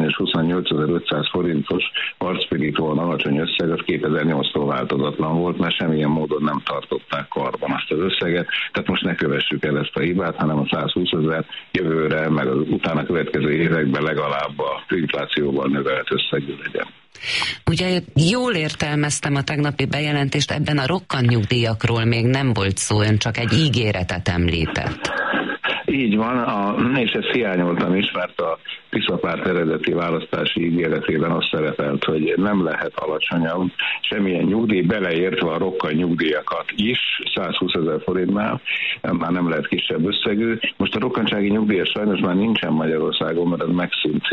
bizonyos 28.500 forintos partspiriton alacsony összeg az 2008-tól változatlan volt, mert semmilyen módon nem tartották karban azt az összeget, tehát most ne kövessük el ezt a hibát, hanem a 120 000 jövőre, meg az utána következő években legalább a inflációval növelt összegű legyen. Ugye jól értelmeztem a tegnapi bejelentést, ebben a rokkantnyugdíjakról még nem volt szó, ön csak egy ígéretet említett. Így van, és ezt hiányoltam is, mert a Tisza Párt eredeti választási ígéretében az szerepelt, hogy nem lehet alacsonyabb semmilyen nyugdíj, beleértve a rokkantnyugdíjakat is, 120 000 forintnál, már nem lehet kisebb összegű. Most a rokkantsági nyugdíja sajnos már nincsen Magyarországon, mert ez megszűnt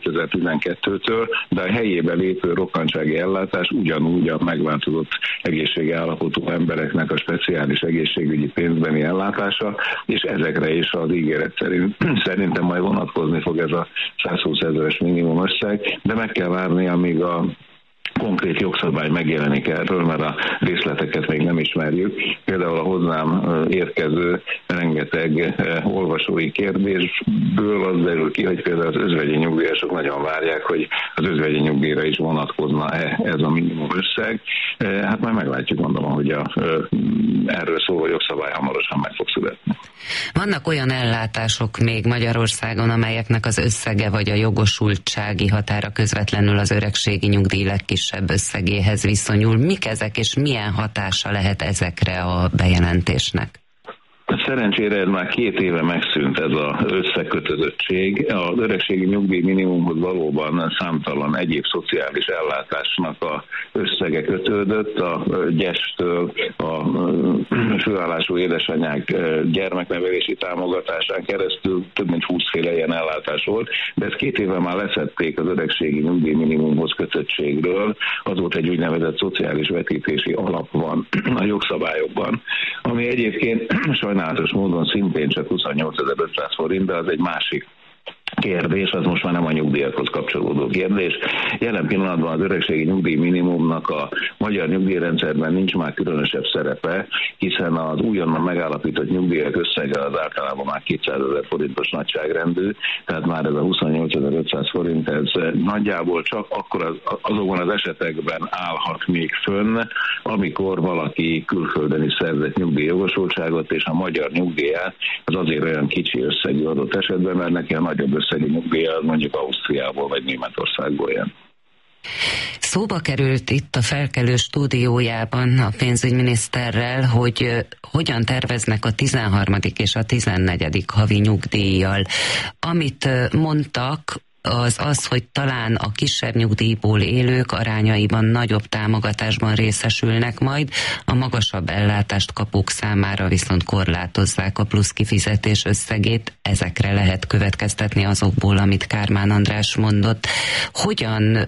2012-től, de a helyébe lépő rokkantsági ellátás ugyanúgy a megváltozott egészségi állapotú embereknek a speciális egészségügyi pénzbeni ellátása, és ezekre is az ígéret szerintem majd vonatkozni fog ez a 120 000-es minimum összeg, de meg kell várni, amíg a konkrét jogszabály megjelenik erről, mert a részleteket még nem ismerjük. Például a hozzám érkező rengeteg olvasói kérdésből az derül ki, hogy például az özvegyi nyugdíjasok nagyon várják, hogy az özvegyi nyugdíjra is vonatkozna-e ez a minimum összeg. Hát majd meglátjuk, gondolom, hogy erről szóló jogszabály hamarosan meg fog születni. Vannak olyan ellátások még Magyarországon, amelyeknek az összege vagy a jogosultsági határa közvetlenül az öregségi nyugdíj legkisebb összegéhez viszonyul. Mik ezek, és milyen hatása lehet ezekre a bejelentésnek? Szerencsére ez már 2 éve megszűnt ez az összekötözöttség. Az öregségi nyugdíj minimumhoz valóban számtalan egyéb szociális ellátásnak a összege kötődött, a gyestől a főállású édesanyák gyermeknevelési támogatásán keresztül több mint 20 féle ilyen ellátás volt, de ezt 2 éve már leszették az öregségi nyugdíj minimumhoz kötöttségről. Azóta egy úgynevezett szociális vetítési alap van a jogszabályokban, ami egyébként sajnálatos módon szintén csak 28.500 forint, de az egy másik kérdés, az most már nem a nyugdíjakhoz kapcsolódó kérdés. Jelen pillanatban az öregségi nyugdíj minimumnak a magyar nyugdíjrendszerben nincs már különösebb szerepe, hiszen az újonnan megállapított nyugdíjak összege az általában már 200 000 forintos nagyságrendű, tehát már ez a 28.500 forint, ez nagyjából csak akkor azokban az esetekben állhat még fönn, amikor valaki külföldön is szerzett nyugdíjjogosultságot, és a magyar nyugdíját az azért olyan kicsi összegű adott esetben, mert neki a nagyobb összegű nyugdíja mondjuk Ausztriából vagy Németországból jön. Szóba került itt a Felkelő stúdiójában a pénzügyminiszterrel, hogy hogyan terveznek a 13. és a 14. havi nyugdíjjal. Amit mondtak, az, hogy talán a kisebb nyugdíjból élők arányaiban nagyobb támogatásban részesülnek majd, a magasabb ellátást kapók számára viszont korlátozzák a plusz kifizetés összegét. Ezekre lehet következtetni azokból, amit Kármán András mondott. Hogyan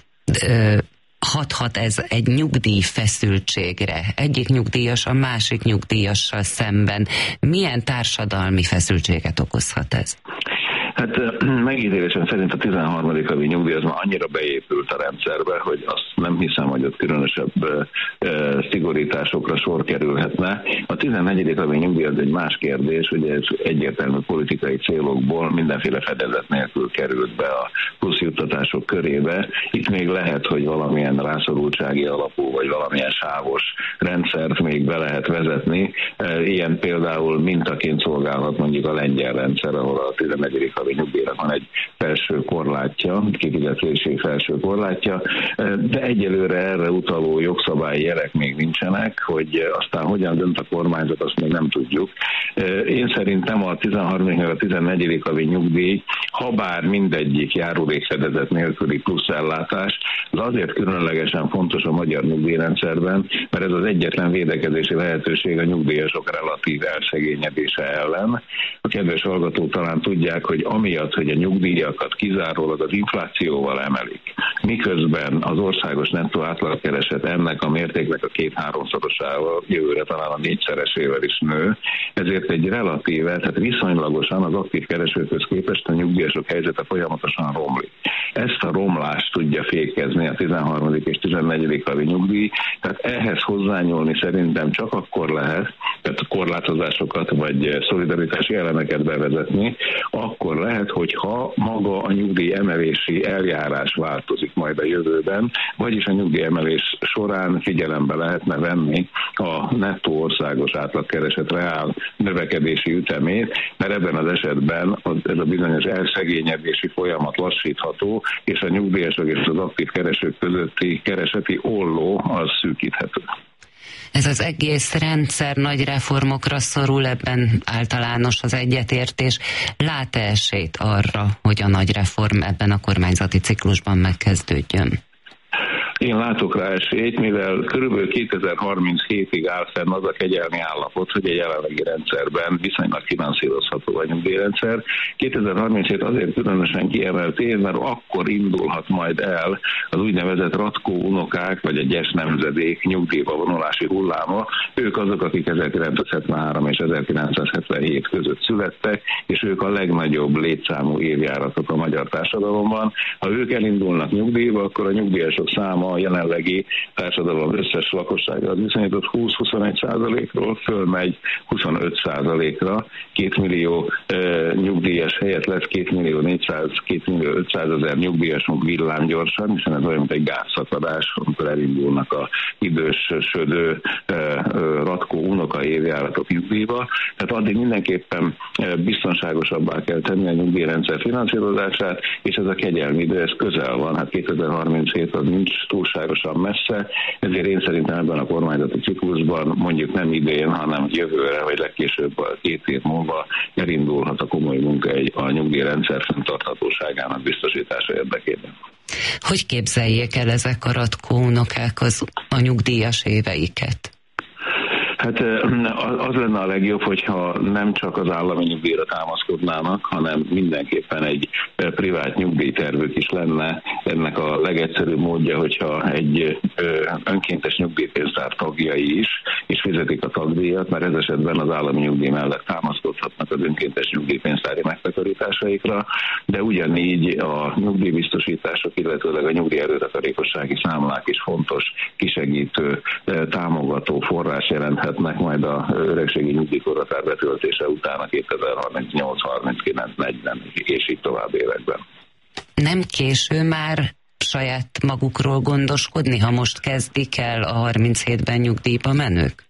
hathat ez egy nyugdíj feszültségre? Egyik nyugdíjas a másik nyugdíjassal szemben. Milyen társadalmi feszültséget okozhat ez? Hát megítélésem szerint a 13. havi nyugdíj az már annyira beépült a rendszerbe, hogy azt nem hiszem, hogy ott különösebb szigorításokra sor kerülhetne. A 14. havi nyugdíj az egy más kérdés, ugye ez egyértelmű politikai célokból mindenféle fedezet nélkül került be a pluszjuttatások körébe. Itt még lehet, hogy valamilyen rászorultsági alapú, vagy valamilyen sávos rendszert még be lehet vezetni. Ilyen például mintaként szolgálhat mondjuk a lengyel rendszer, ahol a 14. havi nyugdíjnak van egy felső korlátja, kifizetési felső korlátja, de egyelőre erre utaló jogszabályi jelek még nincsenek, hogy aztán hogyan dönt a kormányzat, azt még nem tudjuk. Én szerintem a 13. meg a 14. havi nyugdíj, ha bár mindegyik járulékfedezet nélküli plusz ellátás, az azért különlegesen fontos a magyar nyugdíjrendszerben, mert ez az egyetlen védekezési lehetőség a nyugdíjasok relatív elszegényedése ellen. A kedves hallgatók talán tudják, hogy amiatt, hogy a nyugdíjakat kizárólag az inflációval emelik, miközben az országos nettó átlagkereset ennek a mértéknek a 2-3-szorosával, jövőre talán a 4-szeresével is nő, ezért egy relatíve, tehát viszonylagosan az aktív keresőkhöz képest a nyugdíjasok helyzete folyamatosan romlik. Ezt a romlást tudja fékezni a 13. és 14. havi nyugdíj, tehát ehhez hozzányúlni szerintem csak akkor lehet, tehát tehát korlátozásokat vagy szolidaritási elemeket bevezetni, akkor lehet, hogyha maga a nyugdíjemelési eljárás változik majd a jövőben, vagyis a nyugdíjemelés során figyelembe lehetne venni a nettó országos átlagkereset reál növekedési ütemét, mert ebben az esetben ez a bizonyos elszegényedési folyamat lassítható, és a nyugdíjasok és az aktív keresők közötti kereseti olló az szűkíthető. Ez az egész rendszer nagy reformokra szorul, ebben általános az egyetértés. Lát-e esélyt arra, hogy a nagy reform ebben a kormányzati ciklusban megkezdődjön? Én látok rá esélyt, mivel körülbelül 2037-ig áll fenn az a kegyelmi állapot, hogy a jelenlegi rendszerben viszonylag finanszírozható a nyugdíjrendszer. 2037 azért különösen kiemelt év, mert akkor indulhat majd el az úgynevezett Ratkó unokák, vagy a gyes nemzedék nyugdíjba vonulási hulláma. Ők azok, akik 1973 és 1977 között születtek, és ők a legnagyobb létszámú évjáratok a magyar társadalomban. Ha ők elindulnak nyugdíjba, akkor a nyugdíjasok száma a jelenlegi társadalom összes lakosságra viszonyított 20-21%-ról fölmegy 25%-ra. 2 millió nyugdíjas helyett lesz 2.400.000 nyugdíjasunk villámgyorsan, hiszen ez olyan, mint egy gázszakadás, amikor elindulnak a idősödő Ratkó unoka évjáratok nyugdíjba. Tehát addig mindenképpen biztonságosabbá kell tenni a nyugdíjrendszer finanszírozását, és ez a kegyelmi idő, ez közel van, hát 2037 az nincs túlságosan messze, ezért én szerintem ebben a kormányzati ciklusban mondjuk nem idén, hanem jövőre, vagy legkésőbb 2 év múlva elindulhat a komoly munka a nyugdíjrendszer fenntarthatóságának biztosítása érdekében. Hogy képzeljék el ezek a Ratkó unokák a nyugdíjas éveiket? Hát az lenne a legjobb, hogyha nem csak az állami nyugdíjra támaszkodnának, hanem mindenképpen egy privát nyugdíjtervük is lenne. Ennek a legegyszerűbb módja, hogyha egy önkéntes nyugdíjpénztár tagjai is, és fizetik a tagdíjat, mert ez esetben az állami nyugdíj mellett támaszkodhatnak az önkéntes nyugdíjpénztári megtakarításaikra, de ugyanígy a nyugdíjbiztosítások, illetőleg a nyugdíjerőtakarékossági számlák is fontos, kisegítő, támogató forrás jelenthet majd a öregségi nyugdíjkorhatár betöltése után a 2038, 39, 40 és így tovább években. Nem késő már saját magukról gondoskodni, ha most kezdik el a 37-ben nyugdíjba menők?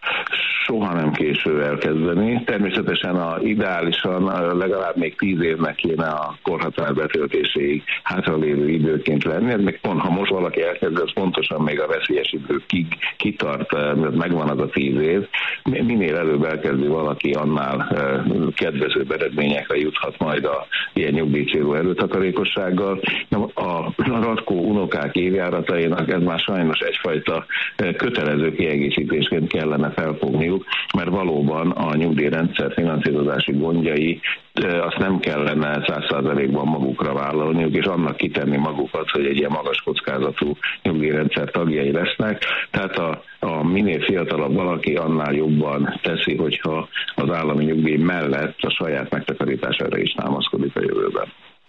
Soha nem késő elkezdeni. Természetesen ideálisan legalább még 10 évnek kéne a korhatár betöltéséig hátralévő időként lenni. Ez még pont, ha most valaki elkezd, az pontosan még a veszélyes időkig kitart, mert megvan az a 10 év. Minél előbb elkezdi valaki, annál kedvezőbb eredményekre juthat majd a ilyen nyugdíjcélú erőtakarékossággal. A Ratkó unokák évjáratainak ez már sajnos egyfajta kötelező kiegészítésként kellene felfogniuk, mert valóban a nyugdíjrendszer finanszírozási gondjai azt nem kellene 100%-ban magukra vállalniuk, és annak kitenni magukat, hogy egy ilyen magas kockázatú nyugdíjrendszer tagjai lesznek. Tehát a minél fiatalabb valaki, annál jobban teszi, hogyha az állami nyugdíj mellett a saját megtakarítására is támaszkodik a jövőben.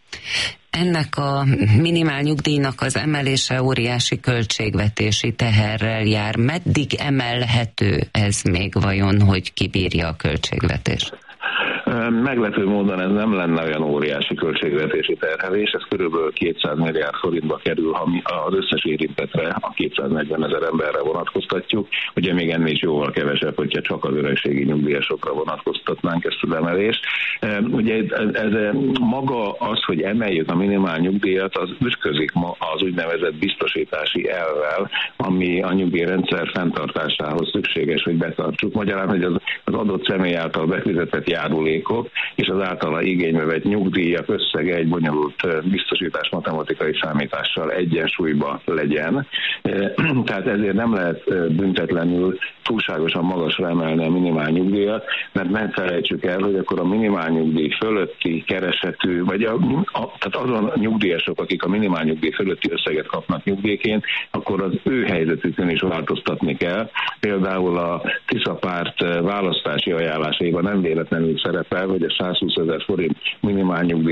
Ennek a minimál nyugdíjnak az emelése óriási költségvetési teherrel jár. Meddig emelhető ez még vajon, hogy kibírja a költségvetést? Meglepő módon ez nem lenne olyan óriási költségvetési terhelés, ez körülbelül 200 milliárd forintba kerül, ha mi az összes érintettre, a 240 000 emberre vonatkoztatjuk. Ugye még ennél is jóval kevesebb, hogyha csak az öregségi nyugdíjasokra vonatkoztatnánk ezt az emelést. Ugye ez maga az, hogy emeljük a minimál nyugdíjat, az ütközik az úgynevezett biztosítási elvvel, ami a nyugdíjrendszer fenntartásához szükséges, hogy betartsuk. Magyarán, hogy az adott személy által befizetett járulékok és az általa igénybe vett nyugdíjak összege egy bonyolult biztosítás matematikai számítással egyensúlyba legyen. Tehát ezért nem lehet büntetlenül túlságosan magasra emelni a minimál nyugdíjat, mert ne felejtsük el, hogy akkor a minimál nyugdíj fölötti keresetű, vagy tehát azon nyugdíjasok, akik a minimál nyugdíj fölötti összeget kapnak nyugdíjként, akkor az ő helyzetükön is változtatni kell. Például a Tisza párt választási ajánlásaiban nem véletlenül szerepel, hogy a 120 000 forint minimál nyugdíj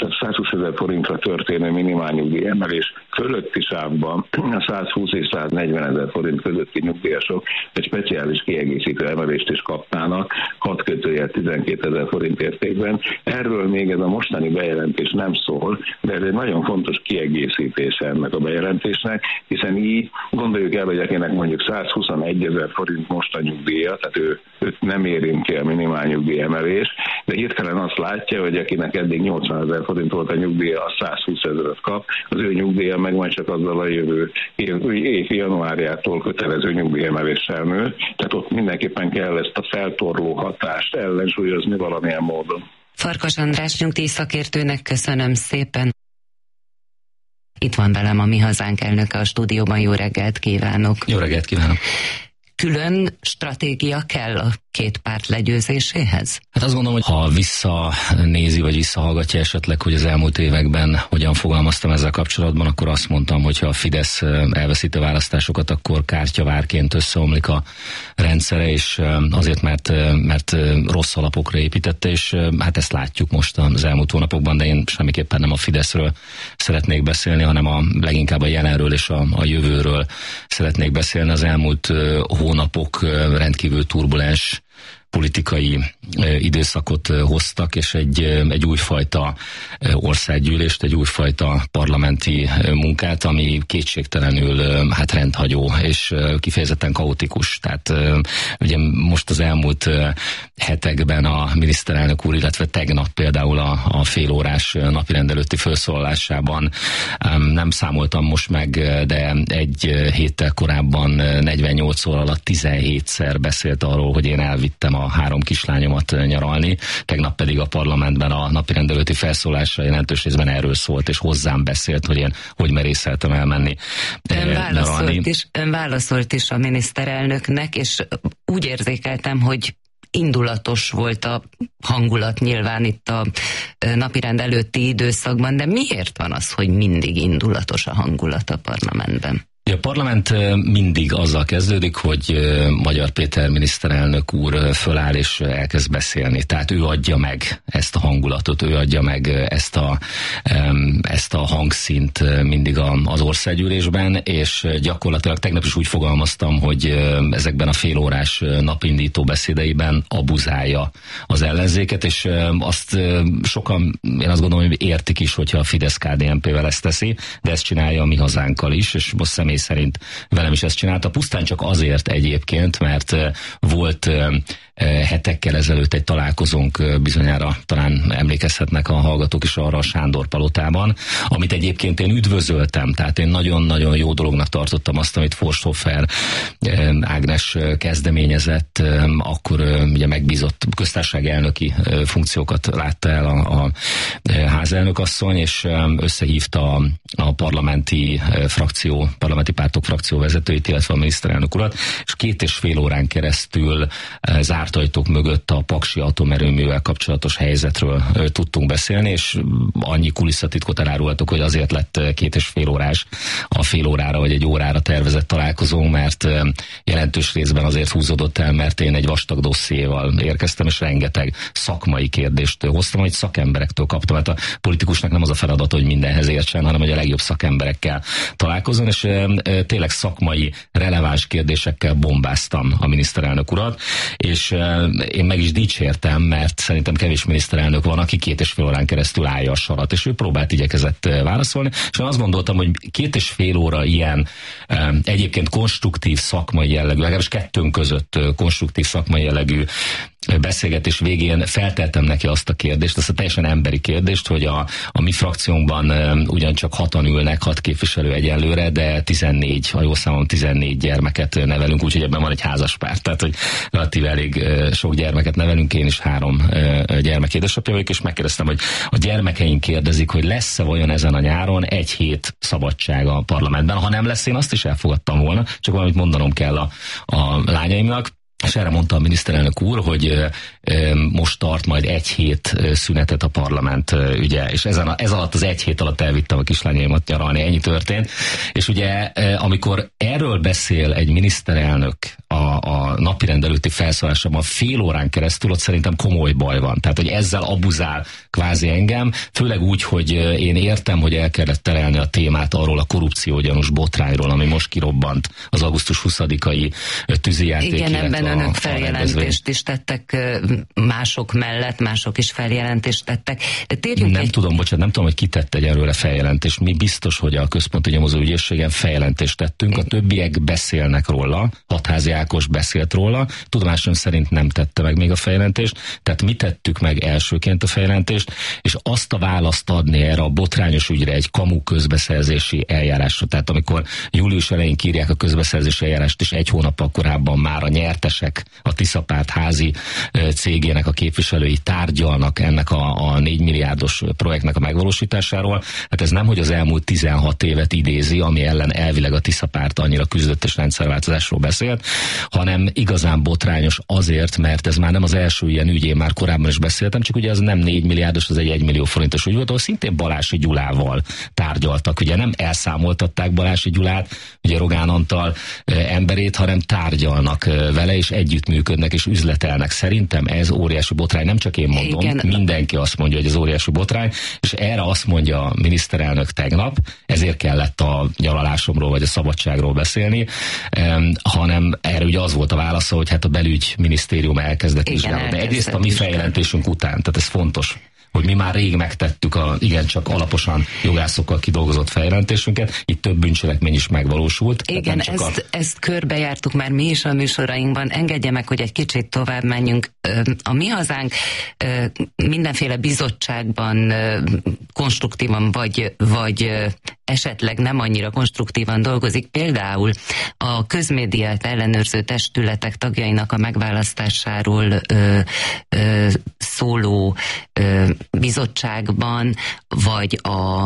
tehát 120 000 forintra történő minimálnyugdíj emelés fölötti sávban a 120 és 140 000 forint közötti nyugdíjasok egy speciális kiegészítő emelést is kapnának 6-12 000 forint értékben. Erről még ez a mostani bejelentés nem szól, de ez egy nagyon fontos kiegészítése ennek a bejelentésnek, hiszen így gondoljuk el, hogy akinek mondjuk 121 000 forint most a nyugdíja, tehát őt nem érinti a minimálnyugdíj emelés, de hirtelen azt látja, hogy akinek eddig 80 000 forint volt a nyugdíja, az 120 000-et kap, az ő nyugdíja meg majd csak azzal a jövő év januárjától kötelező nyugdíjemeléssel nő, tehát ott mindenképpen kell ezt a feltorló hatást ellensúlyozni valamilyen módon. Farkas András nyugdíjszakértőnek köszönöm szépen. Itt van velem a Mi Hazánk elnöke a stúdióban, jó reggelt kívánok! Jó reggelt kívánok! Külön stratégia kell a két párt legyőzéséhez? Hát azt gondolom, hogy ha visszanézi, vagy visszahallgatja esetleg, hogy az elmúlt években hogyan fogalmaztam ezzel kapcsolatban, akkor azt mondtam, hogy ha a Fidesz elveszíti a választásokat, akkor kártyavárként összeomlik a rendszere, és azért, mert rossz alapokra építette, és hát ezt látjuk most az elmúlt hónapokban, de én semmiképpen nem a Fideszről szeretnék beszélni, hanem leginkább a jelenről és a jövőről szeretnék beszélni. Az elmúlt hónapok rendkívül turbulens politikai időszakot hoztak, és egy újfajta országgyűlést, egy újfajta parlamenti munkát, ami kétségtelenül hát rendhagyó, és kifejezetten kaotikus. Tehát ugye most az elmúlt hetekben a miniszterelnök úr, illetve tegnap például a félórás napirend előtti felszólalásában nem számoltam most meg, de egy héttel korábban 48 óra alatt 17-szer beszélt arról, hogy én elvittem a 3 kislányomat nyaralni, tegnap pedig a parlamentben a napirend előtti felszólása jelentős részben erről szólt, és hozzám beszélt, hogy én hogy merészeltem elmenni nyaralni. Ön válaszolt is a miniszterelnöknek, és úgy érzékeltem, hogy indulatos volt a hangulat nyilván itt a napirend előtti időszakban, de miért van az, hogy mindig indulatos a hangulat a parlamentben? A parlament mindig azzal kezdődik, hogy Magyar Péter miniszterelnök úr föláll és elkezd beszélni. Tehát ő adja meg ezt a hangulatot, ő adja meg ezt a hangszint mindig az országgyűlésben, és gyakorlatilag tegnap is úgy fogalmaztam, hogy ezekben a félórás napindító beszédeiben abuzálja az ellenzéket, és azt sokan, én azt gondolom, hogy értik is, hogyha a Fidesz-KDNP-vel ezt teszi, de ezt csinálja a Mi Hazánkkal is, és most személy szerint velem is ezt csinálta. Pusztán csak azért egyébként, mert volt hetekkel ezelőtt egy találkozónk, bizonyára talán emlékezhetnek a hallgatók is arra a Sándor palotában, amit egyébként én üdvözöltem, tehát én nagyon-nagyon jó dolognak tartottam azt, amit Forsthofer Ágnes kezdeményezett, akkor ugye megbízott köztársasági elnöki funkciókat látta el a házelnökasszony, és összehívta a parlamenti pártok frakció vezetőit, illetve a miniszterelnök urat, és 2,5 órán keresztül zárt ajtók mögött a paksi atomerőművel kapcsolatos helyzetről tudtunk beszélni, és annyi kulisszatitkot elárultak, hogy azért lett 2,5 órás a fél órára vagy egy órára tervezett találkozónk, mert jelentős részben azért húzódott el, mert én egy vastag dossziéval érkeztem, és rengeteg szakmai kérdést hoztam, hogy szakemberektől kaptam. Hát a politikusnak nem az a feladat, hogy mindenhez értsen, hanem hogy a legjobb szakemberekkel találkozzon, és tényleg szakmai, releváns kérdésekkel bombáztam a miniszterelnök urat, és én meg is dicsértem, mert szerintem kevés miniszterelnök van, aki 2,5 órán keresztül állja a sarat, és ő igyekezett válaszolni, és én azt gondoltam, hogy 2,5 óra ilyen egyébként konstruktív szakmai jellegű, legalábbis kettőnk között konstruktív szakmai jellegű beszélgetés végén felteltem neki azt a kérdést, azt a teljesen emberi kérdést, hogy a mi frakciónkban ugyancsak 6-an ülnek, 6 képviselő egyenlőre, de 14, ha jól számom, 14 gyermeket nevelünk, úgyhogy ebben van egy házaspár, tehát hogy relatív elég sok gyermeket nevelünk, én is 3 gyermek édesapja vagyok, és megkérdeztem, hogy a gyermekeink kérdezik, hogy lesz-e vajon ezen a nyáron 1 hét szabadság a parlamentben, ha nem lesz, én azt is elfogadtam volna, csak valamit mondanom kell a lányaimnak. És erre mondta a miniszterelnök úr, hogy most tart majd 1 hét szünetet a parlament ügye, és ez alatt az 1 hét alatt elvittem a kislányaimat nyaralni, ennyi történt. És ugye amikor erről beszél egy miniszterelnök a napirend előtti felszólásában fél órán keresztül, ott szerintem komoly baj van. Tehát, hogy ezzel abuzál kvázi engem, főleg úgy, hogy én értem, hogy el kellett terelni a témát arról a korrupciógyanús botrányról, ami most kirobbant az augusztus 20-ai tűzijáték. Igen, ebben önök feljelentést is tettek mások mellett, mások is feljelentést tettek. Nem tudom, hogy ki tett egyelőre feljelentést. Mi biztos, hogy a Központi Nyomozóügyészségen feljelentést tettünk, a többiek beszélnek róla, Hatházi Ákos beszélt róla, tudomásom szerint nem tette meg még a feljelentést, tehát mi tettük meg elsőként a feljelentést, és azt a választ adni erre a botrányos ügyre egy kamu közbeszerzési eljárásra. Tehát amikor július elején kírják a közbeszerzési eljárást, és egy hónappal korábban már a nyertesek, a Tiszapárt házi cégének a képviselői tárgyalnak ennek a 4 milliárdos projektnek a megvalósításáról. Hát ez nem, hogy az elmúlt 16 évet idézi, ami ellen elvileg a Tiszapárt annyira küzdött és rendszerváltozásról beszélt, hanem igazán botrányos azért, mert ez már nem az első ilyen ügy, én már korábban is beszéltem, csak ugye az nem 4 milliárdos, az egy 1 millió forintos ügy volt, ahol szintén Balási Gyulával tárgyaltak. Ugye nem elszámoltatták Balási Gyulát, ugye Rogán Antal emberét, hanem tárgyalnak vele, és együttműködnek, és üzletelnek. Szerintem ez óriási botrány, nem csak én mondom, igen. Mindenki azt mondja, hogy ez óriási botrány, és erre azt mondja a miniszterelnök tegnap, ezért kellett a nyaralásomról vagy a szabadságról beszélni, hanem erre ugye az volt a válasza, hogy hát a belügyminisztérium elkezdett vizsgálni. De egyrészt a mi feljelentésünk után, tehát ez fontos, hogy mi már rég megtettük a igencsak alaposan jogászokkal kidolgozott feljelentésünket, itt több bűncselekmény is megvalósult. Igen, ezt körbejártuk már mi is a műsorainkban. Engedje meg, hogy egy kicsit tovább menjünk. A Mi Hazánk mindenféle bizottságban konstruktívan vagy esetleg nem annyira konstruktívan dolgozik. Például a közmédiát ellenőrző testületek tagjainak a megválasztásáról szóló bizottságban, vagy a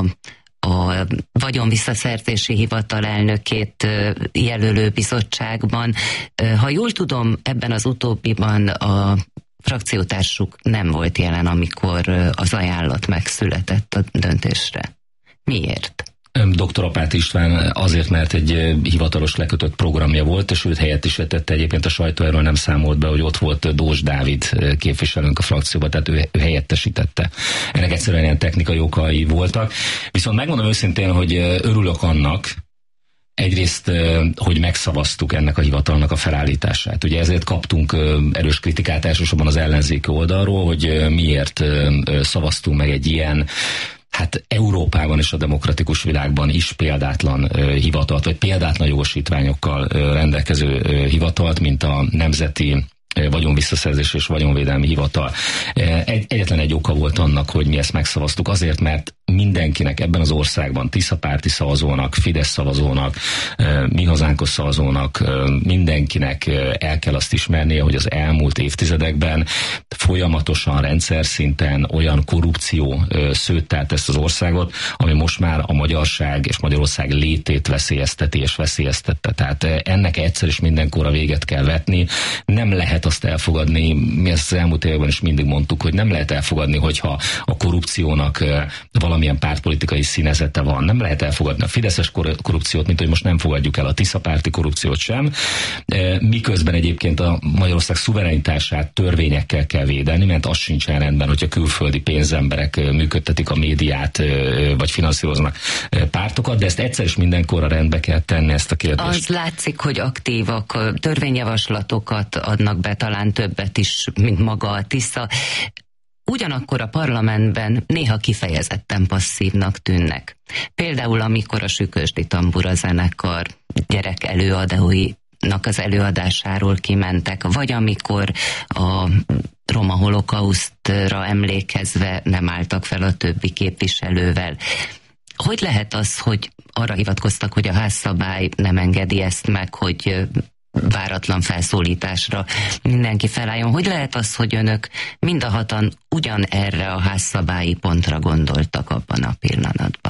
vagyonvisszaszerzési hivatal elnökét jelölő bizottságban. Ha jól tudom, ebben az utóbbiban a frakciótársuk nem volt jelen, amikor az ajánlat megszületett a döntésre. Miért? Dr. Apáti István azért, mert egy hivatalos lekötött programja volt, és őt helyettesítette. Egyébként a sajtó erről nem számolt be, hogy ott volt Dós Dávid képviselőnk a frakcióban, tehát ő helyettesítette. Ennek egyszerűen ilyen technikai okai voltak. Viszont megmondom őszintén, hogy örülök annak, egyrészt, hogy megszavaztuk ennek a hivatalnak a felállítását. Ugye ezért kaptunk erős kritikát elsősorban az ellenzéki oldalról, hogy miért szavaztunk meg egy ilyen, hát Európában és a demokratikus világban is példátlan hivatalt, vagy példátlan jogosítványokkal rendelkező hivatalt, mint a Nemzeti Vagyonvisszaszerzés és Vagyonvédelmi Hivatal. Egyetlen egy oka volt annak, hogy mi ezt megszavaztuk, azért, mert mindenkinek ebben az országban, Tiszapárti szavazónak, Fidesz szavazónak, Mi Hazánkos szavazónak, mindenkinek el kell azt ismernie, hogy az elmúlt évtizedekben folyamatosan, rendszer-szinten olyan korrupció szőttelt ezt az országot, ami most már a magyarság és Magyarország létét veszélyezteti és veszélyeztette. Tehát ennek egyszer és mindenkorra véget kell vetni. Nem lehet azt elfogadni, mi ezt az elmúlt években is mindig mondtuk, hogy nem lehet elfogadni, hogyha a korrupciónak valamilyen pártpolitikai színezete van. Nem lehet elfogadni a fideszes korrupciót, mint hogy most nem fogadjuk el a tiszapárti korrupciót sem. Miközben egyébként a Magyarország szuverenitását törvényekkel kell védeni, mert az sincsen rendben, hogyha külföldi pénzemberek működtetik a médiát, vagy finanszíroznak pártokat, de ezt egyszer és mindenkorra rendbe kell tenni, ezt a kérdést. Az látszik, hogy aktívak, törvényjavaslatokat adnak be, talán többet is, mint maga a Tisza. Ugyanakkor a parlamentben néha kifejezetten passzívnak tűnnek. Például amikor a Sükösdi Tambura zenekar gyerek előadóinak az előadásáról kimentek, vagy amikor a roma holokausztra emlékezve nem álltak fel a többi képviselővel. Hogy lehet az, hogy arra hivatkoztak, hogy a házszabály nem engedi ezt meg, hogy váratlan felszólításra mindenki felálljon? Hogy lehet az, hogy önök mind a hatan ugyanerre a házszabályi pontra gondoltak abban a pillanatban?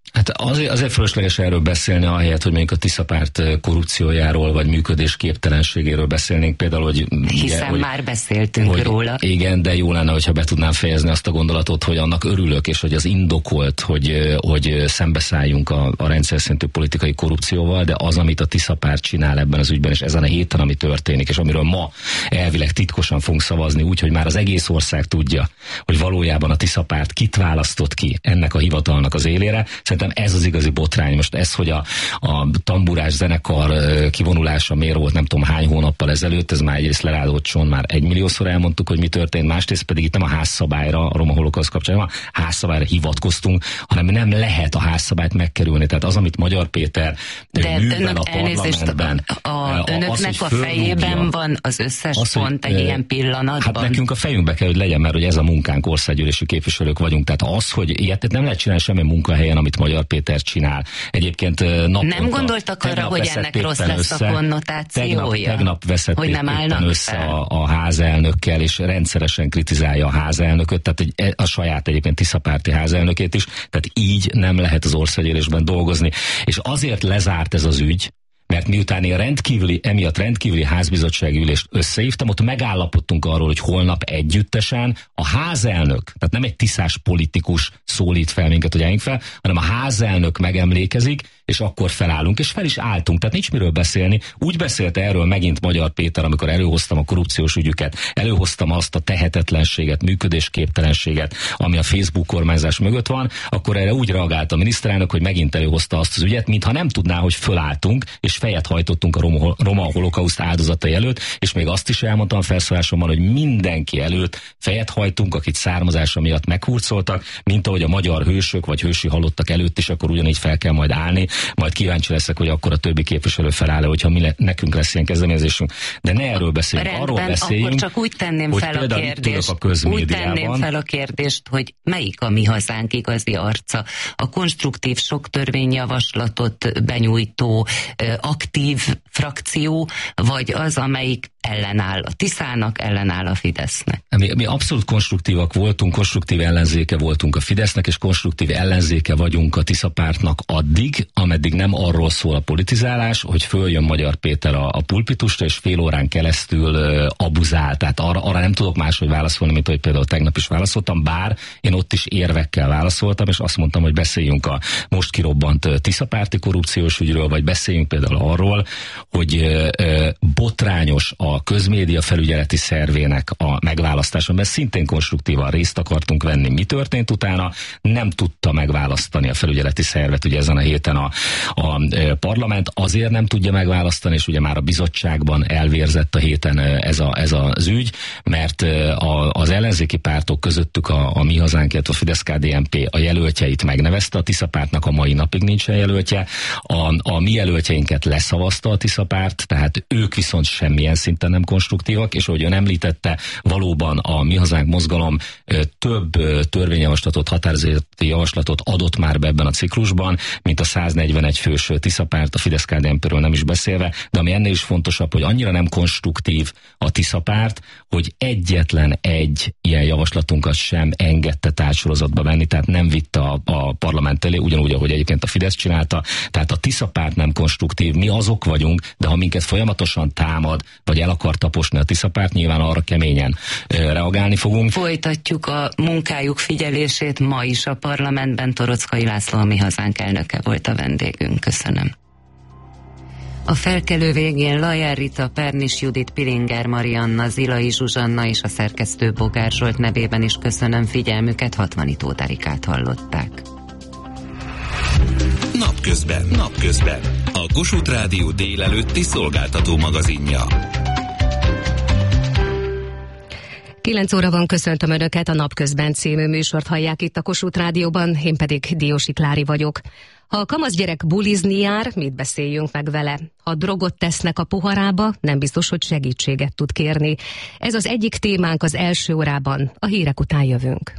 Hát azért fölösleges erről beszélni, ahelyett, hogy mondjuk a Tisza-párt korrupciójáról, vagy működésképtelenségéről beszélnénk például, hogy... Hiszen ugye, már beszéltünk róla. Igen, de jó lenne, hogyha be tudnám fejezni azt a gondolatot, hogy annak örülök, és hogy az indokolt, hogy szembeszálljunk a rendszer szintű politikai korrupcióval, de az, amit a Tisza-párt csinál ebben az ügyben, és ezen a héten, ami történik, és amiről ma elvileg titkosan fogunk szavazni, úgy, hogy már az egész ország tudja, hogy valójában a Tisza-párt kit választott ki ennek a hivatalnak az élére. Szerintem ez az igazi botrány. Most ez, hogy a tamburás zenekar kivonulása miért volt nem tudom hány hónappal ezelőtt, ez már egyrészt lerádócson már 1 milliószor elmondtuk, hogy mi történt, másrészt pedig itt nem a házszabályra, a roma holokauszt kapcsán, nem a házszabályra hivatkoztunk, hanem nem lehet a házszabályt megkerülni. Tehát az, amit Magyar Péter művel a parlamentben. Önöknek a fejében van az összes pont egy ilyen pillanatban? Hát nekünk a fejünkbe kell, hogy legyen, mert hogy ez a munkánk, országgyűlési képviselők vagyunk. Tehát az, hogy ilyet nem lehet csinálni semmi munkahelyen, amit Magyar Péter csinál. Egyébként nem gondoltak arra, hogy ennek rossz lesz a konnotációja? Tegnap veszett éppen össze a házelnökkel, és rendszeresen kritizálja a házelnököt, tehát a saját egyébként Tisza-párti házelnökét is, tehát így nem lehet az országgyűlésben dolgozni. És azért lezárt ez az ügy, mert miután én emiatt rendkívüli házbizottsági ülést összehívtam, ott megállapodtunk arról, hogy holnap együttesen a házelnök, tehát nem egy tiszás politikus szólít fel minket, hogy álljunk fel, hanem a házelnök megemlékezik, és akkor felállunk, és fel is álltunk, tehát nincs miről beszélni. Úgy beszélt erről megint Magyar Péter, amikor előhoztam a korrupciós ügyüket, előhoztam azt a tehetetlenséget, működésképtelenséget, ami a Facebook kormányzás mögött van, akkor erre úgy reagált a miniszterelnök, hogy megint előhozta azt az ügyet, mintha nem tudná, hogy fölálltunk, és fejet hajtottunk a roma holokauszt áldozatai előtt, és még azt is elmondtam a felszólásomban, hogy mindenki előtt fejet hajtunk, akit származása miatt meghurcoltak, mint ahogy a magyar hősök vagy hősi halottak előtt is, akkor ugyanígy fel kell majd állni. Majd kíváncsi leszek, hogy akkor a többi képviselő feláll, hogyha nekünk lesz ilyen kezdeményezésünk. De ne erről beszéljünk, arról beszéljünk, akkor csak úgy tenném fel a kérdést, hogy melyik a Mi Hazánk igazi arca? A konstruktív sok törvényjavaslatot benyújtó aktív frakció, vagy az, amelyik ellenáll a Tiszának, ellenáll a Fidesznek? Mi abszolút konstruktívak voltunk, konstruktív ellenzéke voltunk a Fidesznek, és konstruktív ellenzéke vagyunk a Tisza-pártnak addig, ameddig nem arról szól a politizálás, hogy följön Magyar Péter a pulpitusra, és fél órán keresztül abuzál. Tehát arra nem tudok máshogy válaszolni, mint hogy például tegnap is válaszoltam, bár én ott is érvekkel válaszoltam, és azt mondtam, hogy beszéljünk a most kirobbant Tisza-párti korrupciós ügyről, vagy beszéljünk például arról, hogy botrányos a közmédia felügyeleti szervének a megválasztása, mert szintén konstruktívan részt akartunk venni. Mi történt utána? Nem tudta megválasztani a felügyeleti szervet, ugye ezen a héten a parlament azért nem tudja megválasztani, és ugye már a bizottságban elvérzett a héten ez az ügy, mert az ellenzéki pártok közöttük a Mi Hazánk, illetve a Fidesz-KDNP a jelöltjeit megnevezte, a Tisza-pártnak a mai napig nincsen jelöltje, a mi jelöltjeinket leszavazta a Tisza-párt, tehát ők viszont semmilyen szinten nem konstruktívak, és ahogy ön említette, valóban a Mi Hazánk mozgalom több törvényjavaslatot, határozati javaslatot adott már be ebben a ciklusban, mint a 141 fős Tisza-párt, a Fidesz-KDNP-ről nem is beszélve, de ami ennél is fontosabb, hogy annyira nem konstruktív a Tisza-párt, hogy egyetlen egy ilyen javaslatunkat sem engedte tárgysorozatba venni, tehát nem vitte a parlament elé, ugyanúgy, ahogy egyébként a Fidesz csinálta. Tehát a Tisza-párt nem konstruktív, mi azok vagyunk, de ha minket folyamatosan támad, vagy el akar taposni a Tisza-párt, nyilván arra keményen reagálni fogunk. Folytatjuk a munkájuk figyelését ma is a parlamentben. Toroczkai László, a Mi Hazánk elnöke volt a vendégünk. Köszönöm. A felkelő végén Lajár Rita, Pernis Judit, Pilinger Marianna, Zilai Zsuzsanna és a szerkesztő Bogár Zsolt nevében is köszönöm figyelmüket, Hatvani Tóth Erikát hallották. Napközben. A Kossuth Rádió délelőtti szolgáltató magazinja. 9 óra van, köszöntöm Önöket, a Napközben című műsort hallják itt a Kossuth Rádióban, én pedig Diósi Klári vagyok. Ha a kamaszgyerek bulizni jár, mit beszéljünk meg vele? Ha drogot tesznek a poharába, nem biztos, hogy segítséget tud kérni. Ez az egyik témánk az első órában, a hírek után jövünk.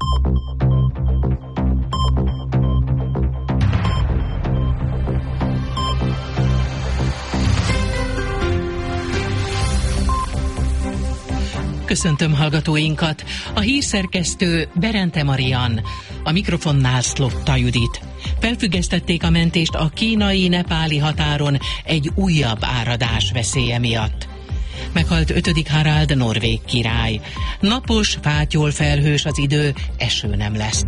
Köszöntöm hallgatóinkat! A hírszerkesztő Berente Marian, a mikrofonnál Szlotta Judit. Felfüggesztették a mentést a kínai-nepáli határon egy újabb áradás veszélye miatt. Meghalt 5. Harald norvég király. Napos, fátyol felhős az idő, eső nem lesz.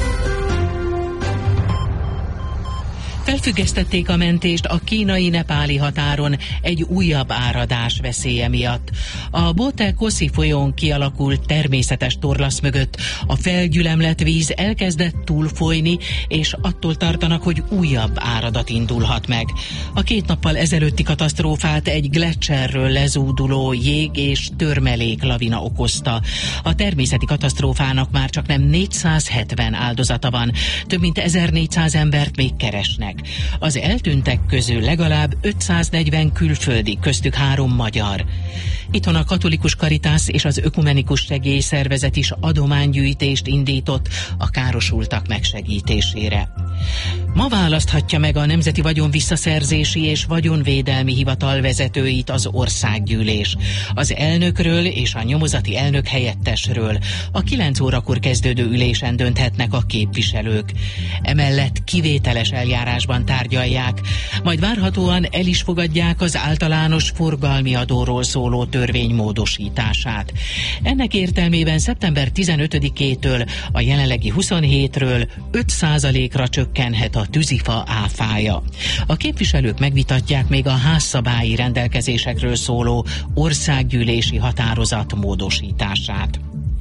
Felfüggesztették a mentést a kínai-nepáli határon egy újabb áradás veszélye miatt. A Bote-Koszi folyón kialakult természetes torlasz mögött a felgyülemlett víz elkezdett túlfolyni, és attól tartanak, hogy újabb áradat indulhat meg. A 2 nappal ezelőtti katasztrófát egy gleccserről lezúduló jég- és törmelék lavina okozta. A természeti katasztrófának már csaknem 470 áldozata van, több mint 1400 embert még keresnek. Az eltűntek közül legalább 540 külföldi, köztük 3 magyar. Itthon a Katolikus Caritas és az Ökumenikus Segélyszervezet is adománygyűjtést indított a károsultak megsegítésére. Ma választhatja meg a Nemzeti Vagyonvisszaszerzési és Vagyonvédelmi Hivatal vezetőit az Országgyűlés. Az elnökről és a nyomozati elnök helyettesről a 9 órakor kezdődő ülésen dönthetnek a képviselők. Emellett kivételes eljárásban tárgyalják, majd várhatóan el is fogadják az általános forgalmi adóról szóló törvény módosítását. Ennek értelmében szeptember 15-től a jelenlegi 27-ről 5%-ra csökkenhet a tűzifa áfája. A képviselők megvitatják még a házszabályi rendelkezésekről szóló országgyűlési határozat módosítását.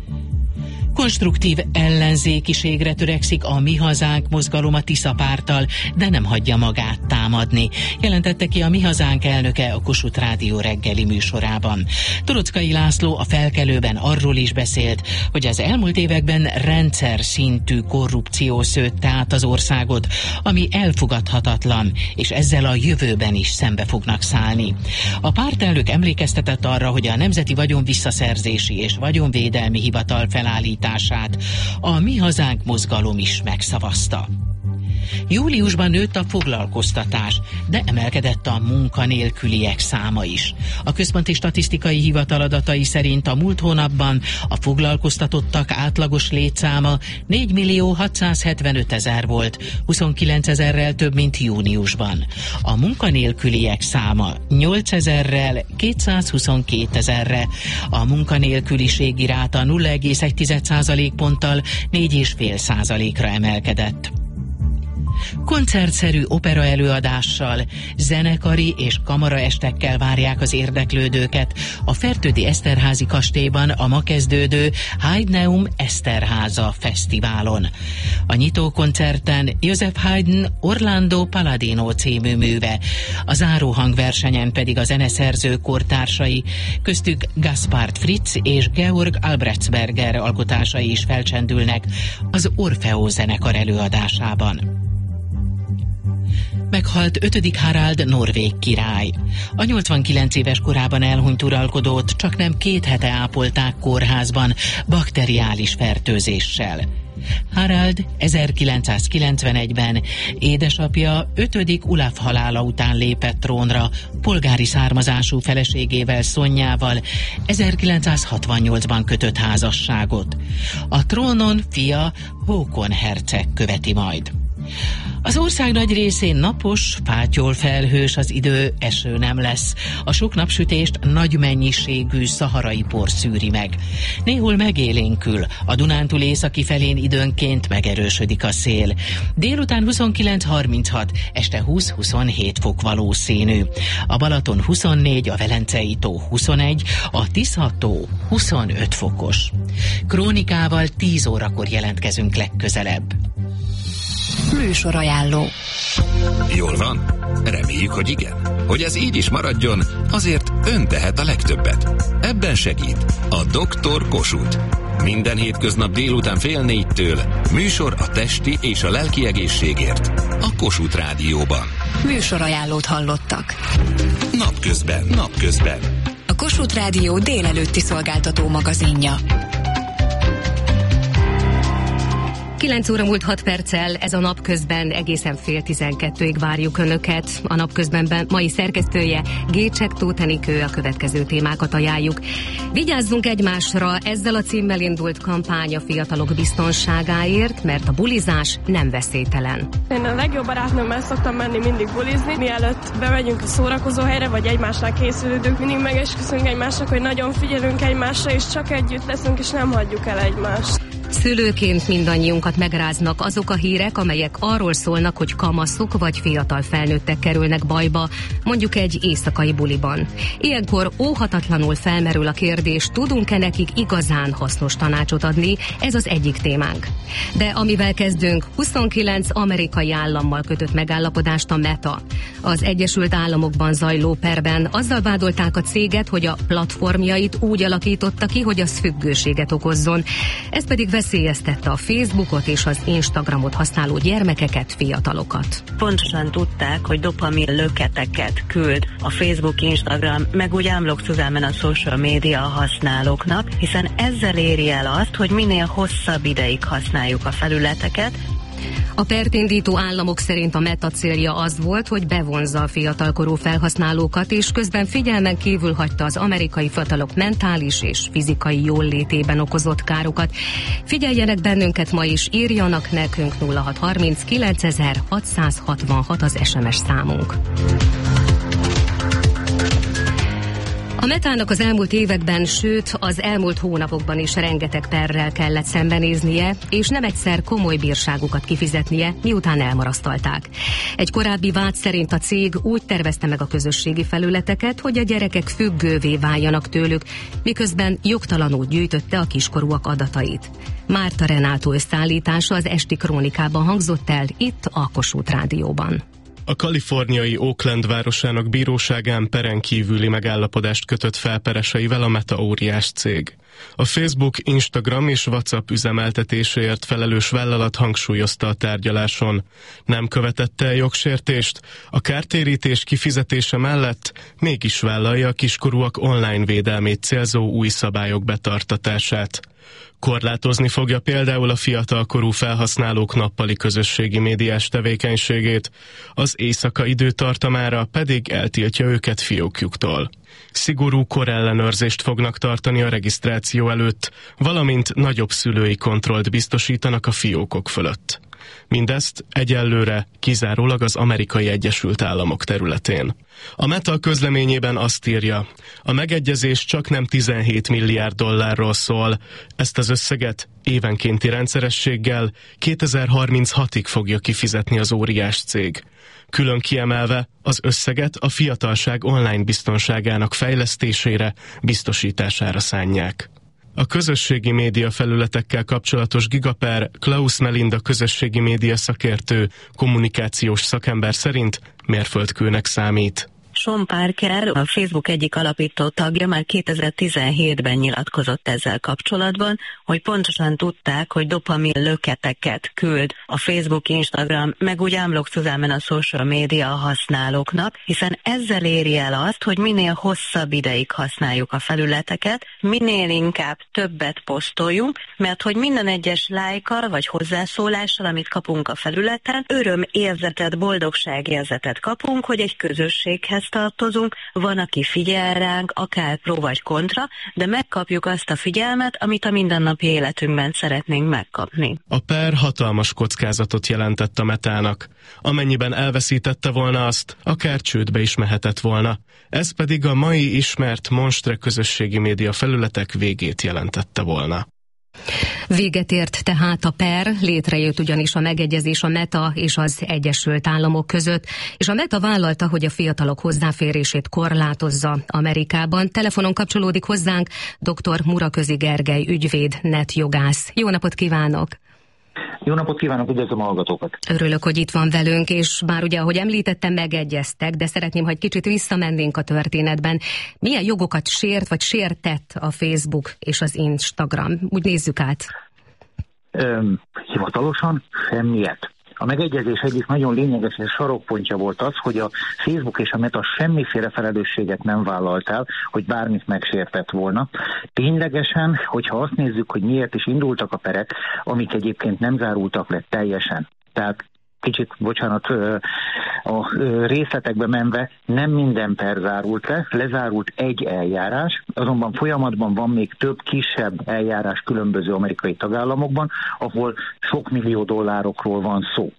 Konstruktív ellenzékiségre törekszik a Mi Hazánk mozgalom a Tisza párttal, de nem hagyja magát támadni, jelentette ki a Mi Hazánk elnöke a Kossuth Rádió reggeli műsorában. Toroczkai László a Felkelőben arról is beszélt, hogy az elmúlt években rendszer szintű korrupció szőtte át az országot, ami elfogadhatatlan, és ezzel a jövőben is szembe fognak szállni. A pártelnök emlékeztetett arra, hogy a Nemzeti Vagyonvisszaszerzési és Vagyonvédelmi Hivatal felállítását a Mi Hazánk mozgalom is megszavazta. Júliusban nőtt a foglalkoztatás, de emelkedett a munkanélküliek száma is. A Központi Statisztikai Hivatal adatai szerint a múlt hónapban a foglalkoztatottak átlagos létszáma 4.675.000 volt, 29.000-rel több, mint júniusban. A munkanélküliek száma 8.000-rel 222.000-re, a munkanélküliségi ráta 0,1% ponttal 4,5%-ra emelkedett. Koncertszerű opera előadással, zenekari és kamaraestekkel várják az érdeklődőket a Fertődi Eszterházy kastélyban a ma kezdődő Haydneum Eszterháza fesztiválon. A nyitókoncerten Joseph Haydn Orlando Palladino című műve, a záró hangversenyen pedig a zeneszerző kortársai, köztük Gaspard Fritz és Georg Albrechtsberger alkotásai is felcsendülnek az Orfeó zenekar előadásában. Meghalt 5. Harald norvég király. A 89 éves korában elhunyt uralkodót csaknem 2 hete ápolták kórházban bakteriális fertőzéssel. Harald 1991-ben édesapja 5. Olaf halála után lépett trónra, polgári származású feleségével, Szonyával 1968-ban kötött házasságot. A trónon fia, Håkon herceg követi majd. Az ország nagy részén napos, fátyol felhős az idő, eső nem lesz. A sok napsütést nagy mennyiségű szaharai por szűri meg. Néhol megélénkül, a Dunántúl északi felén időnként megerősödik a szél. Délután 29-36, este 20-27 fok valószínű. A Balaton 24, a Velencei tó 21, a Tisza-tó 25 fokos. Krónikával 10 órakor jelentkezünk legközelebb. Műsorajánló. Jól van? Reméljük, hogy igen. Hogy ez így is maradjon, azért ön tehet a legtöbbet. Ebben segít a Dr. Kossuth. Minden hétköznap délután 3:30 műsor a testi és a lelki egészségért. A Kossuth Rádióban. Műsorajánlót hallottak. Napközben. A Kossuth Rádió délelőtti szolgáltató magazinja. 9 óra múlt 6 perccel, ez a Napközben, egészen fél 12-ig várjuk Önöket. A Napközbenben mai szerkesztője Gécsek Tóth Enikő, a következő témákat ajánljuk. Vigyázzunk egymásra, ezzel a címmel indult kampány a fiatalok biztonságáért, mert a bulizás nem veszélytelen. Én a legjobb barátnőmmel szoktam menni mindig bulizni, mielőtt bemegyünk a szórakozó helyre, vagy egymásnál készülődünk, mindig megesküszünk egymásnak, hogy nagyon figyelünk egymásra, és csak együtt leszünk, és nem hagyjuk el egymást. Szülőként mindannyiunkat megráznak azok a hírek, amelyek arról szólnak, hogy kamaszok vagy fiatal felnőttek kerülnek bajba, mondjuk egy éjszakai buliban. Ilyenkor óhatatlanul felmerül a kérdés, tudunk-e nekik igazán hasznos tanácsot adni, ez az egyik témánk. De amivel kezdünk, 29 amerikai állammal kötött megállapodást a Meta. Az Egyesült Államokban zajló perben azzal vádolták a céget, hogy a platformjait úgy alakította ki, hogy az függőséget okozzon. Ez pedig veszélyeztette a Facebookot és az Instagramot használó gyermekeket, fiatalokat. Pontosan tudták, hogy dopamin löketeket küld a Facebook, Instagram, meg úgy ámlokcuzámen a social média használóknak, hiszen ezzel éri el azt, hogy minél hosszabb ideig használjuk a felületeket. A pert indító államok szerint a Meta célja az volt, hogy bevonzza a fiatalkorú felhasználókat, és közben figyelmen kívül hagyta az amerikai fiatalok mentális és fizikai jólétében okozott károkat. Figyeljenek bennünket ma is, írjanak nekünk 0630 9666 az SMS számunk. A Metának az elmúlt években, sőt az elmúlt hónapokban is rengeteg perrel kellett szembenéznie, és nem egyszer komoly bírságokat kifizetnie, miután elmarasztalták. Egy korábbi vád szerint a cég úgy tervezte meg a közösségi felületeket, hogy a gyerekek függővé váljanak tőlük, miközben jogtalanul gyűjtötte a kiskorúak adatait. Márta Renátó összeállítása az esti krónikában hangzott el itt a Kossuth Rádióban. A kaliforniai Oakland városának bíróságán peren kívüli megállapodást kötött felpereseivel a Meta óriás cég. A Facebook, Instagram és WhatsApp üzemeltetéséért felelős vállalat hangsúlyozta a tárgyaláson. Nem követette el jogsértést, a kártérítés kifizetése mellett mégis vállalja a kiskorúak online védelmét célzó új szabályok betartatását. Korlátozni fogja például a fiatalkorú felhasználók nappali közösségi médiás tevékenységét, az éjszaka időtartamára pedig eltiltja őket fiókjuktól. Szigorú korellenőrzést fognak tartani a regisztráció előtt, valamint nagyobb szülői kontrollt biztosítanak a fiókok fölött. Mindezt egyelőre kizárólag az Amerikai Egyesült Államok területén. A Meta közleményében azt írja, a megegyezés csak nem 17 milliárd dollárról szól, ezt az összeget évenkénti rendszerességgel 2036-ig fogja kifizetni az óriás cég. Külön kiemelve, az összeget a fiatalság online biztonságának fejlesztésére, biztosítására szánják. A közösségi média felületekkel kapcsolatos gigaper Klaus Melinda közösségi média szakértő, kommunikációs szakember szerint mérföldkőnek számít. Sean Parker, a Facebook egyik alapító tagja, már 2017-ben nyilatkozott ezzel kapcsolatban, hogy pontosan tudták, hogy dopamin löketeket küld a Facebook, Instagram, meg úgy ámlokcuzámen a social média használóknak, hiszen ezzel éri el azt, hogy minél hosszabb ideig használjuk a felületeket, minél inkább többet posztoljunk, mert hogy minden egyes lájkkal vagy hozzászólással, amit kapunk a felületen, örömérzetet, boldogságérzetet kapunk, hogy egy közösséghez tartozunk, van, aki figyel ránk, akár pro vagy kontra, de megkapjuk azt a figyelmet, amit a mindennapi életünkben szeretnénk megkapni. A per hatalmas kockázatot jelentett a Metának. Amennyiben elveszítette volna azt, akár csődbe is mehetett volna. Ez pedig a mai ismert monstre közösségi média felületek végét jelentette volna. Véget ért tehát a per, létrejött ugyanis a megegyezés a Meta és az Egyesült Államok között, és a Meta vállalta, hogy a fiatalok hozzáférését korlátozza Amerikában. Telefonon kapcsolódik hozzánk dr. Muraközi Gergely, ügyvéd, netjogász. Jó napot kívánok! Jó napot kívánok, üdvözlöm a hallgatókat! Örülök, hogy itt van velünk, és bár ugye, ahogy említettem, megegyeztek, de szeretném, hogy kicsit visszamennénk a történetben. Milyen jogokat sért vagy sértett a Facebook és az Instagram? Úgy nézzük át. Hivatalosan semmiet. A megegyezés egyik nagyon lényeges és sarokpontja volt az, hogy a Facebook és a Meta semmiféle felelősséget nem vállalt el, hogy bármit megsértett volna. Ténylegesen, hogyha azt nézzük, hogy miért is indultak a perek, amik egyébként nem zárultak le teljesen. Tehát kicsit, bocsánat, a részletekbe menve, nem minden per zárult le, lezárult egy eljárás, azonban folyamatban van még több kisebb eljárás különböző amerikai tagállamokban, ahol sok millió dollárokról van szó.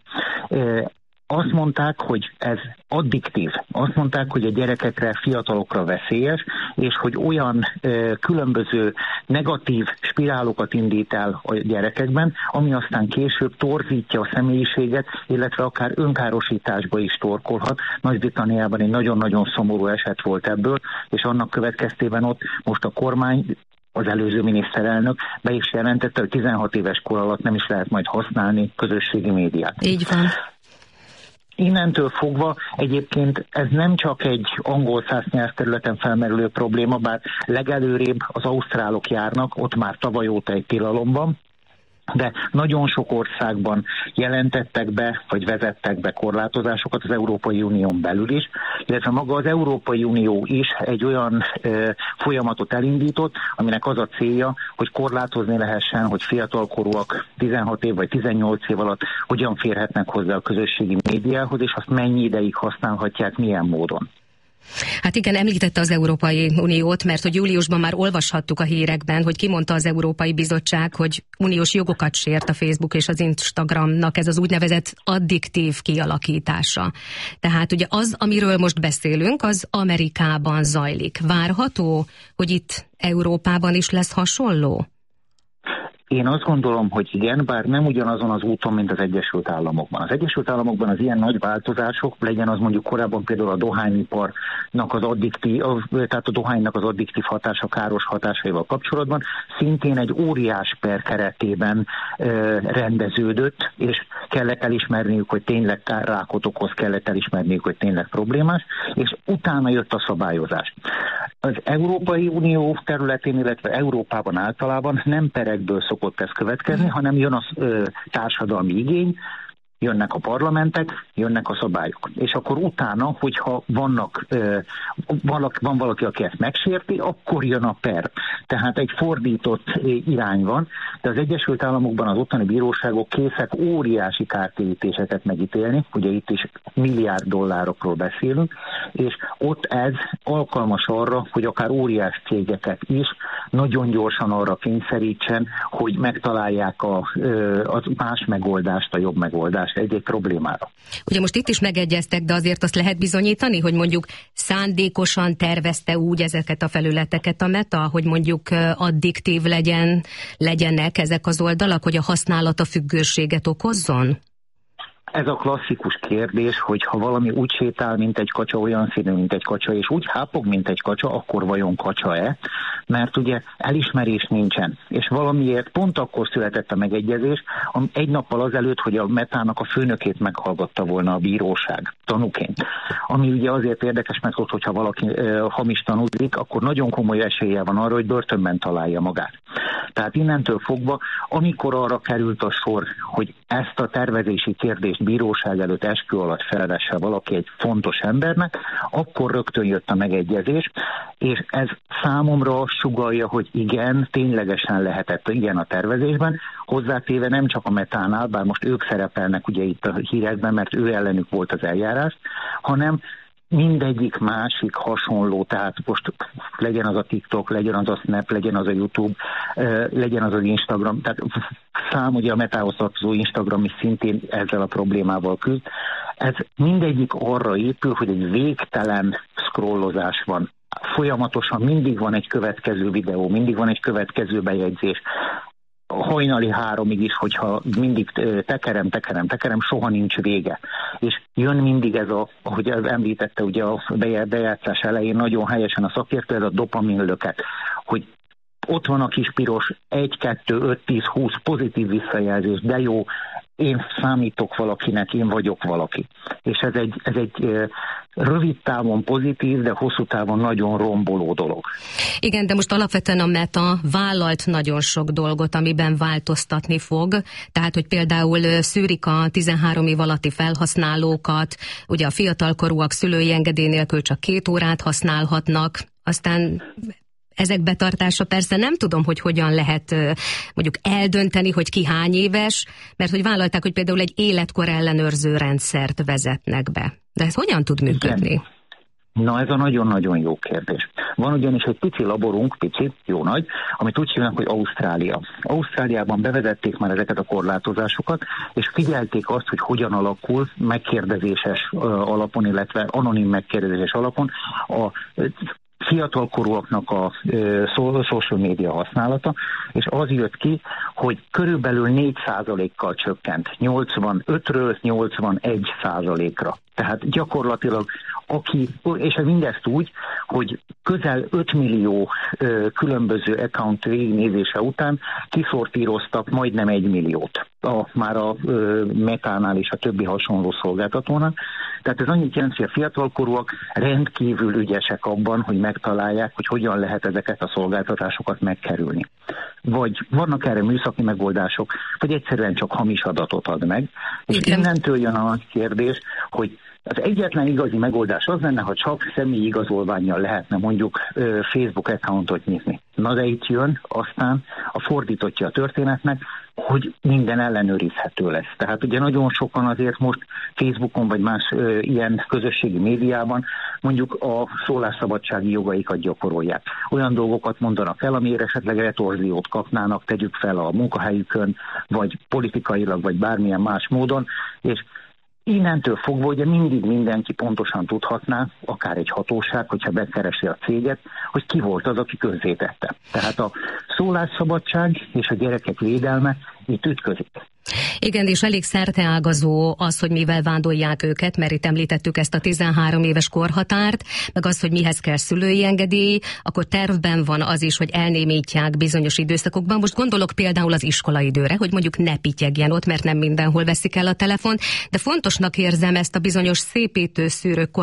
Azt mondták, hogy ez addiktív. Azt mondták, hogy a gyerekekre, fiatalokra veszélyes, és hogy olyan különböző negatív spirálokat indít el a gyerekekben, ami aztán később torzítja a személyiséget, illetve akár önkárosításba is torkolhat. Nagy-Britanniában egy nagyon-nagyon szomorú eset volt ebből, és annak következtében ott most a kormány, az előző miniszterelnök be is jelentette, hogy 16 éves kor alatt nem is lehet majd használni közösségi médiát. Így van. Innentől fogva egyébként ez nem csak egy angol száz nyelvterületen felmerülő probléma, bár legelőrébb az ausztrálok járnak, ott már tavaly óta egy tilalom van, de nagyon sok országban jelentettek be, vagy vezettek be korlátozásokat az Európai Unión belül is, illetve maga az Európai Unió is egy olyan folyamatot elindított, aminek az a célja, hogy korlátozni lehessen, hogy fiatalkorúak 16 év vagy 18 év alatt hogyan férhetnek hozzá a közösségi médiához, és azt mennyi ideig használhatják, milyen módon. Hát igen, említette az Európai Uniót, mert hogy júliusban már olvashattuk a hírekben, hogy kimondta az Európai Bizottság, hogy uniós jogokat sért a Facebook és az Instagramnak ez az úgynevezett addiktív kialakítása. Tehát ugye az, amiről most beszélünk, az Amerikában zajlik. Várható, hogy itt Európában is lesz hasonló? Én azt gondolom, hogy igen, bár nem ugyanazon az úton, mint az Egyesült Államokban. Az Egyesült Államokban az ilyen nagy változások, legyen az mondjuk korábban például a dohányiparnak az addiktív, tehát a dohánynak az addiktív hatása, káros hatásaival kapcsolatban szintén egy óriás per keretében rendeződött, és kellett elismerniük, hogy tényleg rákot okoz, kellett elismerniük, hogy tényleg problémás, és utána jött a szabályozás. Az Európai Unió területén, illetve Európában általában nem perekből szokott ez következni, hanem jön a társadalmi igény, jönnek a parlamentek, jönnek a szabályok. És akkor utána, hogyha van valaki, aki ezt megsérti, akkor jön a per. Tehát egy fordított irány van, de az Egyesült Államokban az ottani bíróságok készek óriási kártérítéseket megítélni, ugye itt is milliárd dollárokról beszélünk, és ott ez alkalmas arra, hogy akár óriás cégeket is nagyon gyorsan arra kényszerítsen, hogy megtalálják az más megoldást, a jobb megoldást egy-egy problémára. Ugye most itt is megegyeztek, de azért azt lehet bizonyítani, hogy mondjuk szándékosan tervezte úgy ezeket a felületeket a Meta, hogy mondjuk addiktív legyenek ezek az oldalak, hogy a használata függőséget okozzon? Ez a klasszikus kérdés, hogy ha valami úgy sétál, mint egy kacsa, olyan színű, mint egy kacsa, és úgy hápog, mint egy kacsa, akkor vajon kacsa-e? Mert ugye elismerés nincsen. És valamiért pont akkor született a megegyezés, egy nappal azelőtt, hogy a Metának a főnökét meghallgatta volna a bíróság tanúként. Ami ugye azért érdekes, mert ott, hogyha valaki hamis tanúzik, akkor nagyon komoly esélye van arra, hogy börtönben találja magát. Tehát innentől fogva, amikor arra került a sor, hogy ezt a tervezési kérdést bíróság előtt eskü alatt felvesse valaki egy fontos embernek, akkor rögtön jött a megegyezés, és ez számomra sugallja, hogy igen, ténylegesen lehetett igen a tervezésben, hozzátéve nem csak a Metánál, bár most ők szerepelnek ugye itt a hírekben, mert ő ellenük volt az eljárás, hanem mindegyik másik hasonló, tehát most legyen az a TikTok, legyen az a Snap, legyen az a YouTube, legyen az az Instagram, tehát ugye a Metához tartozó Instagram is szintén ezzel a problémával küzd. Ez mindegyik arra épül, hogy egy végtelen scrollozás van. Folyamatosan mindig van egy következő videó, mindig van egy következő bejegyzés. Hajnali 3-ig is, hogyha mindig tekerem, soha nincs vége. És jön mindig ez ahogy említette ugye a bejátszás elején nagyon helyesen a szakértő, ez a dopaminlöket, hogy ott van a kis piros 1, 2, 5, 10, 20 pozitív visszajelzés, de jó, én számítok valakinek, én vagyok valaki. És ez egy rövid távon pozitív, de hosszú távon nagyon romboló dolog. Igen, de most alapvetően a Meta vállalt nagyon sok dolgot, amiben változtatni fog. Tehát, hogy például szűrik a 13 év alatti felhasználókat, ugye a fiatalkorúak szülői engedély nélkül csak 2 órát használhatnak, aztán ezek betartása persze nem tudom, hogy hogyan lehet mondjuk eldönteni, hogy ki hány éves, mert hogy vállalták, hogy például egy életkor ellenőrző rendszert vezetnek be. De ez hogyan tud működni? Igen. Na, ez a nagyon-nagyon jó kérdés. Van ugyanis egy pici laborunk, pici, jó nagy, amit úgy hívnak, hogy Ausztrália. Ausztráliában bevezették már ezeket a korlátozásokat, és figyelték azt, hogy hogyan alakul megkérdezéses alapon, illetve anonim megkérdezéses alapon a fiatalkorúaknak a social média használata, és az jött ki, hogy körülbelül 4%-kal csökkent, 85-ről 81%-ra. Tehát gyakorlatilag és mindezt úgy, hogy közel 5 millió különböző account végignézése után kiszortíroztak majdnem 1 milliót. Már a Metánál és a többi hasonló szolgáltatónál. Tehát ez annyit jelent, hogy a fiatalkorúak rendkívül ügyesek abban, hogy megtalálják, hogy hogyan lehet ezeket a szolgáltatásokat megkerülni. Vagy vannak erre műszaki megoldások, vagy egyszerűen csak hamis adatot ad meg. És innentől jön a kérdés, hogy az egyetlen igazi megoldás az lenne, ha csak személyi igazolvánnyal lehetne mondjuk Facebook accountot nyitni. Na de itt jön aztán a fordítottja a történetnek, hogy minden ellenőrizhető lesz. Tehát ugye nagyon sokan azért most Facebookon vagy más ilyen közösségi médiában mondjuk a szólásszabadsági jogaikat gyakorolják. Olyan dolgokat mondanak el, amire esetleg retorziót kapnának, tegyük fel a munkahelyükön, vagy politikailag, vagy bármilyen más módon, és innentől fogva ugye mindig mindenki pontosan tudhatná, akár egy hatóság, hogyha bekeresi a céget, hogy ki volt az, aki közzétette. Tehát a szólásszabadság és a gyerekek védelme itt ütközik. Igen, és elég szerteágazó az, hogy mivel vándolják őket, mert itt említettük ezt a 13 éves korhatárt, meg az, hogy mihez kell szülői engedély, akkor tervben van az is, hogy elnémítják bizonyos időszakokban. Most gondolok például az iskolaidőre, hogy mondjuk ne pityegjen ott, mert nem mindenhol veszik el a telefont, de fontosnak érzem ezt a bizonyos szépítőszűrők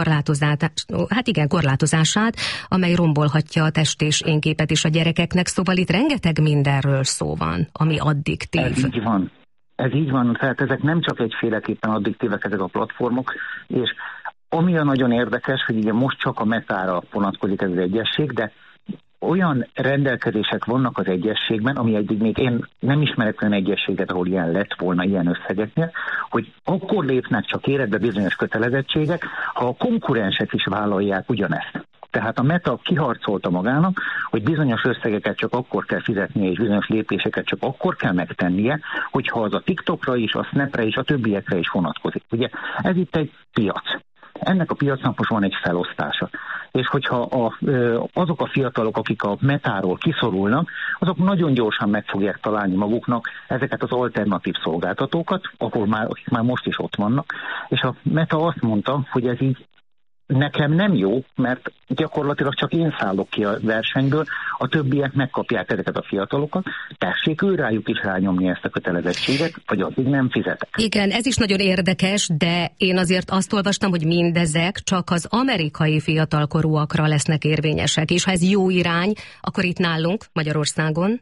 korlátozását, amely rombolhatja a test és énképet is a gyerekeknek, szóval itt rengeteg mindenről szó van, ami addiktív. Ez így van. Ez így van, tehát ezek nem csak egyféleképpen addiktívek ezek a platformok, és ami a nagyon érdekes, hogy ugye most csak a Metára vonatkozik ez az egyesség, de olyan rendelkezések vannak az egyességben, ami eddig még én nem ismerek olyan egyességet, ahol ilyen lett volna ilyen összegeknél, hogy akkor lépnek csak életbe bizonyos kötelezettségek, ha a konkurensek is vállalják ugyanezt. Tehát a Meta kiharcolta magának, hogy bizonyos összegeket csak akkor kell fizetnie, és bizonyos lépéseket csak akkor kell megtennie, hogyha az a TikTokra is, a Snapre is, a többiekre is vonatkozik. Ugye ez itt egy piac. Ennek a piacnak most van egy felosztása. És hogyha azok a fiatalok, akik a Metáról kiszorulnak, azok nagyon gyorsan meg fogják találni maguknak ezeket az alternatív szolgáltatókat, akik már most is ott vannak. És a Meta azt mondta, hogy ez így nekem nem jó, mert gyakorlatilag csak én szállok ki a versenyből, a többiek megkapják ezeket a fiatalokat, tessék rájuk is rányomni ezt a kötelezettséget, vagy addig nem fizetek. Igen, ez is nagyon érdekes, de én azért azt olvastam, hogy mindezek csak az amerikai fiatalkorúakra lesznek érvényesek, és ha ez jó irány, akkor itt nálunk, Magyarországon?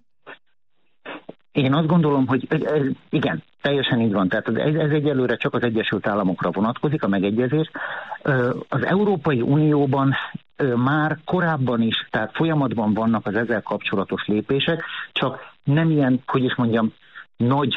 Én azt gondolom, hogy igen, teljesen így van. Tehát ez egyelőre csak az Egyesült Államokra vonatkozik, a megegyezés. Az Európai Unióban már korábban is, tehát folyamatban vannak az ezzel kapcsolatos lépések, csak nem ilyen, hogy is mondjam, nagy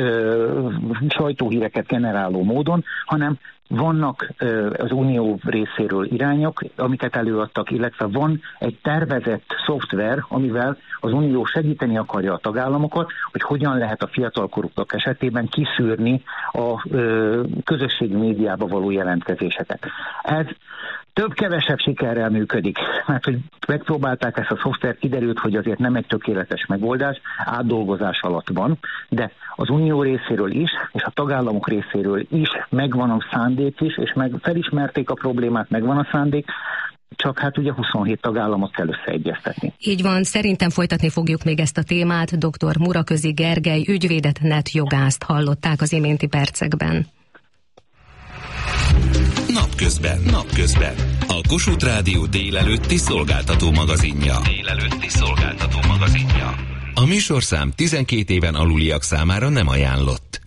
sajtóhíreket generáló módon, hanem vannak az Unió részéről irányok, amiket előadtak, illetve van egy tervezett szoftver, amivel az Unió segíteni akarja a tagállamokat, hogy hogyan lehet a fiatalkorúak esetében kiszűrni a közösségi médiába való jelentkezéseket. Ez több-kevesebb sikerrel működik, mert hogy megpróbálták ezt a szoftvert, kiderült, hogy azért nem egy tökéletes megoldás, átdolgozás alatt van, de az Unió részéről is, és a tagállamok részéről is megvan a szándék is, és felismerték a problémát, megvan a szándék, csak hát ugye 27 tagállamot kell összeegyeztetni. Így van, szerintem folytatni fogjuk még ezt a témát. Dr. Muraközi Gergely ügyvédet, netjogászt hallották az iménti percekben. Napközben. A Kossuth Rádió délelőtti szolgáltató magazinja. A műsorszám 12 éven aluliak számára nem ajánlott.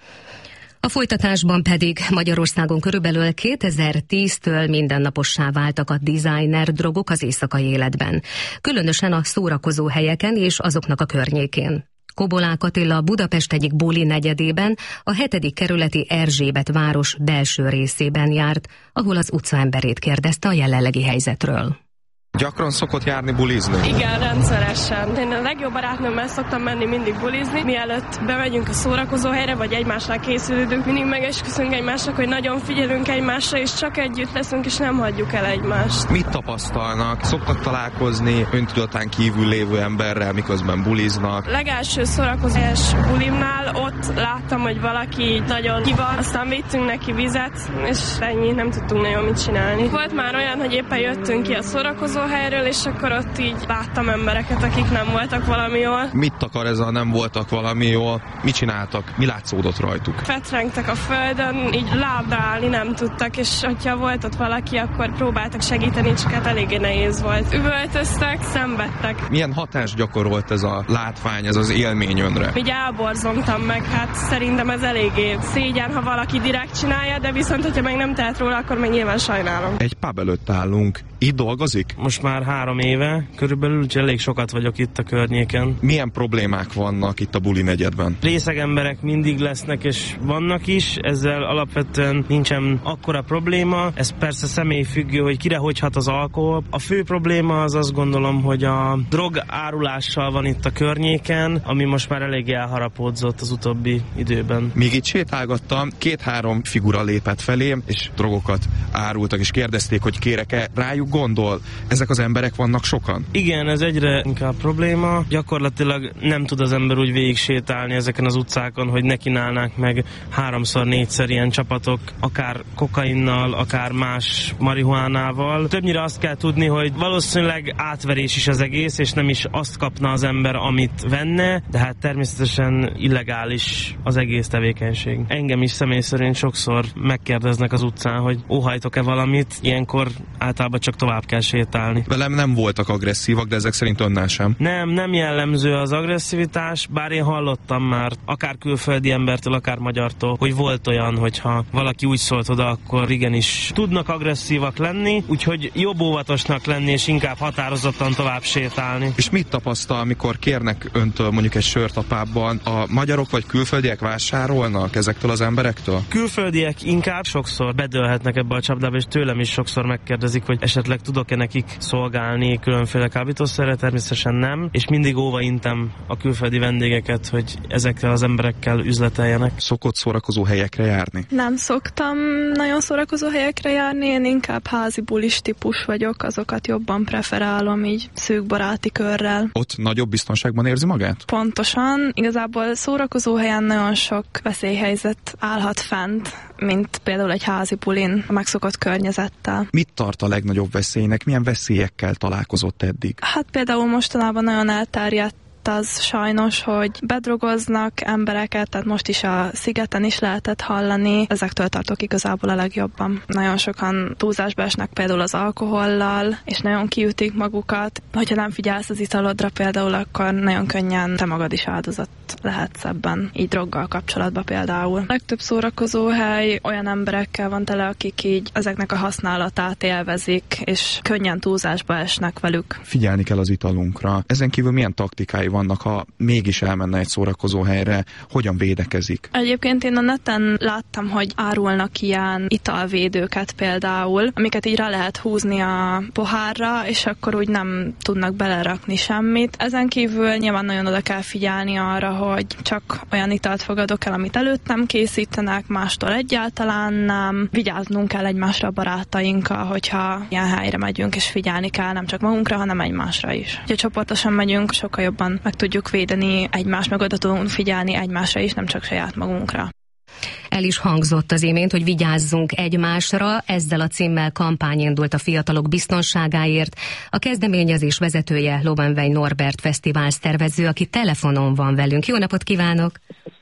A folytatásban pedig Magyarországon körülbelül 2010-től mindennapossá váltak a designer drogok az éjszakai életben, különösen a szórakozó helyeken és azoknak a környékén. Kobolák Attila Budapest egyik buli negyedében, a 7. kerületi Erzsébet város belső részében járt, ahol az utcaemberét kérdezte a jelenlegi helyzetről. Gyakran szokott járni bulizni? Igen, rendszeresen. Én a legjobb barátnőmmel szoktam menni mindig bulizni. Mielőtt bemegyünk a szórakozó helyre, vagy egymásnál készülődünk, mindig megesküszünk egymásnak, hogy nagyon figyelünk egymásra, és csak együtt leszünk, és nem hagyjuk el egymást. Mit tapasztalnak? Szoktak találkozni öntudatán kívül lévő emberrel, miközben buliznak? Legelső szórakozás bulimnál ott láttam, hogy valaki nagyon ki van, aztán vittünk neki vizet, és ennyi, nem tudtunk nagyon mit csinálni. Volt már olyan, hogy éppen jöttünk ki a szórakozó helyről, és akkor ott így láttam embereket, akik nem voltak valami jól. Mit akar ez a nem voltak valami jól? Mit csináltak? Mi látszódott rajtuk? Fetrengtek a földön, így lábra állni nem tudtak, és hogyha volt ott valaki, akkor próbáltak segíteni, csak hát eléggé nehéz volt. Üvöltöztek, szenvedtek. Milyen hatást gyakorolt ez a látvány, ez az élmény önre? Így elborzongtam meg, hát szerintem ez eléggé szégyen, ha valaki direkt csinálja, de viszont, hogyha meg nem tehet róla, akkor meg nyilván sajnálom. Egy pub előtt állunk. Itt dolgozik? Most már 3 éve körülbelül, úgyhogy elég sokat vagyok itt a környéken. Milyen problémák vannak itt a buli negyedben? Részeg emberek mindig lesznek, és vannak is, ezzel alapvetően nincsen akkora probléma. Ez persze személyfüggő, hogy kire hogy hat az alkohol. A fő probléma az azt gondolom, hogy a drog árulással van itt a környéken, ami most már eléggé elharapódzott az utóbbi időben. Még itt sétálgattam, 2-3 figura lépett felém, és drogokat árultak, és kérdezték, hogy kérek-e, rájuk gondol. Ezek az emberek vannak sokan? Igen, ez egyre inkább probléma. Gyakorlatilag nem tud az ember úgy végig sétálni ezeken az utcákon, hogy ne kínálnák meg 3-4-szer ilyen csapatok, akár kokainnal, akár más marihuánával. Többnyire azt kell tudni, hogy valószínűleg átverés is az egész, és nem is azt kapna az ember, amit venne, de hát természetesen illegális az egész tevékenység. Engem is személy szerint sokszor megkérdeznek az utcán, hogy óhajtok-e valamit, ilyenkor általában csak tovább kell sétálni. Velem nem voltak agresszívak, de ezek szerint önnel sem. Nem jellemző az agresszivitás, bár én hallottam már akár külföldi embertől, akár magyartól, hogy volt olyan, hogyha valaki úgy szólt oda, akkor igenis tudnak agresszívak lenni, úgyhogy jobb óvatosnak lenni, és inkább határozottan tovább sétálni. És mit tapasztal, amikor kérnek öntől mondjuk egy sört a pubban? A magyarok vagy külföldiek vásárolnak ezektől az emberektől? Külföldiek inkább sokszor bedőlhetnek ebbe a csapdába, és tőlem is sokszor megkérdezik, hogy esetleg tudok-e nekik szolgálni különféle kábítószerre, természetesen nem, és mindig óva intem a külföldi vendégeket, hogy ezekkel az emberekkel üzleteljenek. Szokott szórakozó helyekre járni? Nem szoktam nagyon szórakozó helyekre járni, én inkább házi bulis típus vagyok, azokat jobban preferálom így szűk baráti körrel. Ott nagyobb biztonságban érzi magát? Pontosan, igazából szórakozó helyen nagyon sok veszélyhelyzet állhat fent, mint például egy házi bulin a megszokott környezettel. Mit tart a legnagyobb veszélynek? Milyen veszélyekkel találkozott eddig? Hát például mostanában nagyon elterjedt az sajnos, hogy bedrogoznak embereket, tehát most is a Szigeten is lehetett hallani. Ezektől tartok igazából a legjobban. Nagyon sokan túlzásba esnek például az alkohollal, és nagyon kiütik magukat. Hogyha nem figyelsz az italodra például, akkor nagyon könnyen te magad is áldozat lehetsz ebben, így droggal kapcsolatban például. A legtöbb szórakozóhely olyan emberekkel van tele, akik így ezeknek a használatát élvezik, és könnyen túlzásba esnek velük. Figyelni kell az italunkra. Ezen kívül milyen taktikái vannak, ha mégis elmenne egy szórakozó helyre, hogyan védekezik? Egyébként én a neten láttam, hogy árulnak ilyen italvédőket például, amiket így rá lehet húzni a pohárra, és akkor úgy nem tudnak belerakni semmit. Ezen kívül nyilván nagyon oda kell figyelni arra, hogy csak olyan italt fogadok el, amit előttem készítenek, mástól egyáltalán nem. Vigyáznunk kell egymásra a barátainkkal, hogyha ilyen helyre megyünk, és figyelni kell nem csak magunkra, hanem egymásra is. Ha csoportosan megyünk, sokkal jobban meg tudjuk védeni egymást, meg oda tudunk figyelni egymásra is, nem csak saját magunkra. El is hangzott az imént, hogy vigyázzunk egymásra, ezzel a címmel kampány indult a fiatalok biztonságáért. A kezdeményezés vezetője Lobenvein Norbert fesztivál szervező, aki telefonon van velünk. Jó napot kívánok!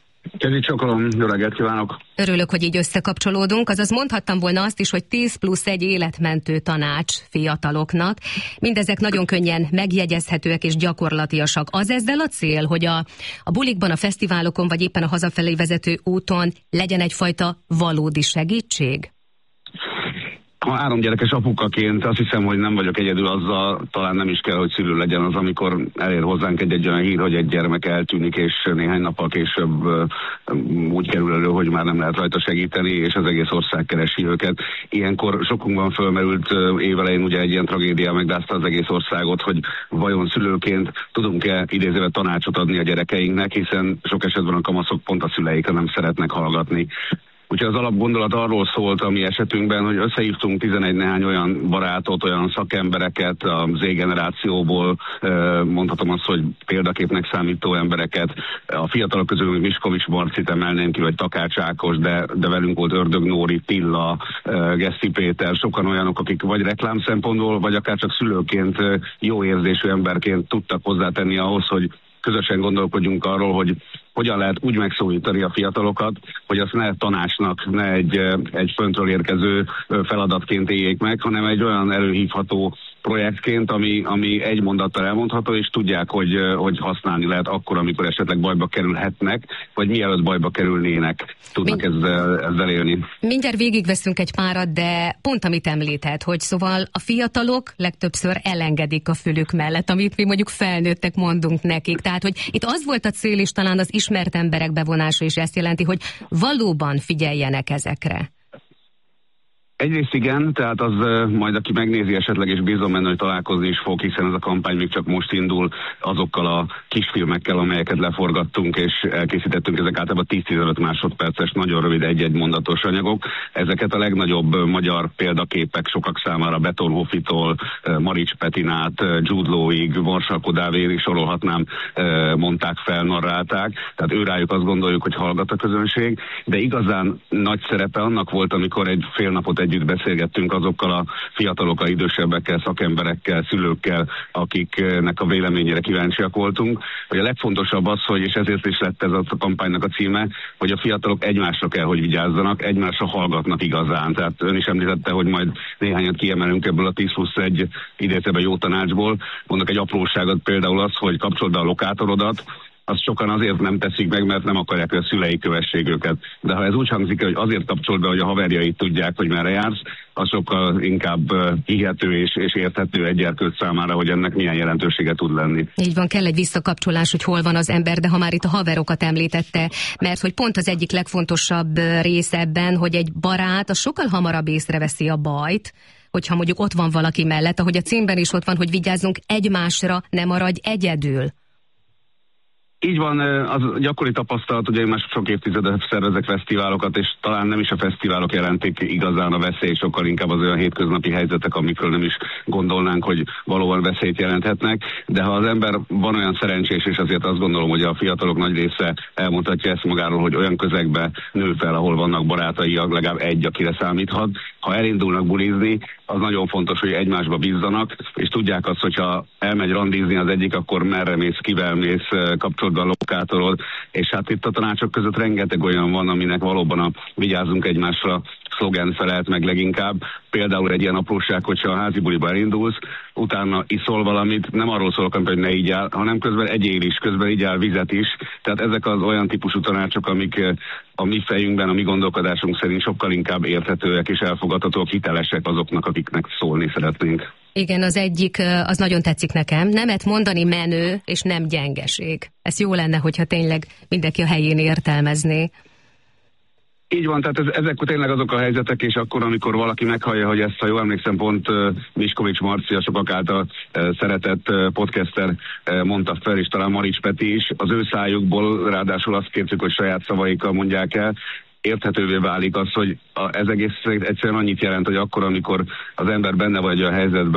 Kezi Csokolom, jó reggelt kívánok! Örülök, hogy így összekapcsolódunk, azaz mondhattam volna azt is, hogy 10+1 életmentő tanács fiataloknak. Mindezek nagyon könnyen megjegyezhetőek és gyakorlatiasak. Az ezzel a cél, hogy a bulikban, a fesztiválokon, vagy éppen a hazafelé vezető úton legyen egyfajta valódi segítség? Ha 3 gyerekes apukaként azt hiszem, hogy nem vagyok egyedül azzal, talán nem is kell, hogy szülő legyen az, amikor elér hozzánk egy olyan hír, hogy egy gyermek eltűnik, és néhány nappal később úgy kerül elő, hogy már nem lehet rajta segíteni, és az egész ország keresi őket. Ilyenkor sokunkban fölmerült évelején ugye egy ilyen tragédia megrázta az egész országot, hogy vajon szülőként tudunk-e idézővel tanácsot adni a gyerekeinknek, hiszen sok esetben a kamaszok pont a szüleikre nem szeretnek hallgatni. Úgyhogy az alapgondolat arról szólt a mi esetünkben, hogy összehívtunk 11 néhány olyan barátot, olyan szakembereket a Z-generációból, mondhatom azt, hogy példaképnek számító embereket. A fiatalok közül Miskovics Marcit emelném ki, vagy Takács Ákos, de velünk volt Ördög Nóri, Tilla, Geszti Péter, sokan olyanok, akik vagy reklám szempontból, vagy akár csak szülőként, jó érzésű emberként tudtak hozzátenni ahhoz, hogy közösen gondolkodjunk arról, hogy hogyan lehet úgy megszólítani a fiatalokat, hogy azt ne tanácsnak, ne egy föntről érkező feladatként éljék meg, hanem egy olyan előhívható projektként, ami egy mondattal elmondható, és tudják, hogy használni lehet akkor, amikor esetleg bajba kerülhetnek, vagy mielőtt bajba kerülnének, tudnak ezzel élni. Mindjárt végigveszünk egy párat, de pont amit említett, hogy szóval a fiatalok legtöbbször elengedik a fülük mellett, amit mi mondjuk felnőttek mondunk nekik. Tehát, hogy itt az volt a cél, és talán az ismert emberek bevonása is ezt jelenti, hogy valóban figyeljenek ezekre. Egyrészt igen, tehát az majd aki megnézi esetleg, és bízom benne, hogy találkozni is fog, hiszen ez a kampány még csak most indul azokkal a kisfilmekkel, amelyeket leforgattunk, és elkészítettünk, ezek általában 10-15 másodperces, nagyon rövid egy-egy mondatos anyagok. Ezeket a legnagyobb magyar példaképek sokak számára, Betonhoffitól, Marics Petinát, Jude Law-ig, Varsalko Dávérig sorolhatnám, mondták fel, narrálták. Tehát őrájuk azt gondoljuk, hogy hallgat a közönség, de igazán nagy szerepe annak volt, amikor egy fél napot együtt beszélgettünk azokkal a fiatalokkal, idősebbekkel, szakemberekkel, szülőkkel, akiknek a véleményére kíváncsiak voltunk, hogy a legfontosabb az, hogy, és ezért is lett ez a kampánynak a címe, hogy a fiatalok egymásra kell, hogy vigyázzanak, egymásra hallgatnak igazán. Tehát ön is említette, hogy majd néhányat kiemelünk ebből a 10+1 idézőben jó tanácsból. Mondok egy apróságot, például az, hogy kapcsold be a lokátorodat, azt sokan azért nem teszik meg, mert nem akarják, hogy a szülei kövessék őket. De ha ez úgy hangzik, hogy azért kapcsold be, hogy a haverjait tudják, hogy merre jársz, az sokkal inkább hihető és érthető egy gyerkőt számára, hogy ennek milyen jelentősége tud lenni. Így van, kell egy visszakapcsolás, hogy hol van az ember, de ha már itt a haverokat említette, mert hogy pont az egyik legfontosabb rész ebben, hogy egy barát az sokkal hamarabb észreveszi a bajt, hogyha mondjuk ott van valaki mellett, ahogy a címben is ott van, hogy vigyázzunk egymásra, ne maradj egyedül. Így van, az gyakori tapasztalat, ugye én már sok évtizede szervezek fesztiválokat, és talán nem is a fesztiválok jelentik igazán a veszély, sokkal inkább az olyan hétköznapi helyzetek, amikről nem is gondolnánk, hogy valóban veszélyt jelenthetnek, de ha az ember van olyan szerencsés, és azért azt gondolom, hogy a fiatalok nagy része elmondhatja ezt magáról, hogy olyan közegbe nő fel, ahol vannak barátai, legalább egy, akire számíthat. Ha elindulnak bulizni, az nagyon fontos, hogy egymásba bízzanak, és tudják azt, hogyha elmegy randizni az egyik, akkor merre mész, kivel mész, kapcsolatban a lokátorod, és hát itt a tanácsok között rengeteg olyan van, aminek valóban a vigyázzunk egymásra szlogen felelt meg leginkább. Például egy ilyen apróság, hogyha a házi buliba elindulsz, utána iszol valamit, nem arról szólok, hogy ne igyál, hanem közben egyél is, közben igyál vizet is. Tehát ezek az olyan típusú tanácsok, amik a mi fejünkben, a mi gondolkodásunk szerint sokkal inkább érthetőek és elfogadhatók, hitelesek azoknak, akiknek szólni szeretnénk. Igen, az egyik, az nagyon tetszik nekem. Nemet mondani menő, és nem gyengeség. Ez jó lenne, hogyha tényleg mindenki a helyén értelmezné. Így van, tehát ezek tényleg azok a helyzetek, és akkor, amikor valaki meghallja, hogy ezt, ha jól emlékszem, pont Miskovics Marci, a sokak által szeretett podcaster mondta fel, és talán Marics Peti is, az ő szájukból ráadásul azt kértük, hogy saját szavaikkal mondják el. érthetővé válik az, hogy ez egész egyszerűen annyit jelent, hogy akkor, amikor az ember benne vagy a helyzetben,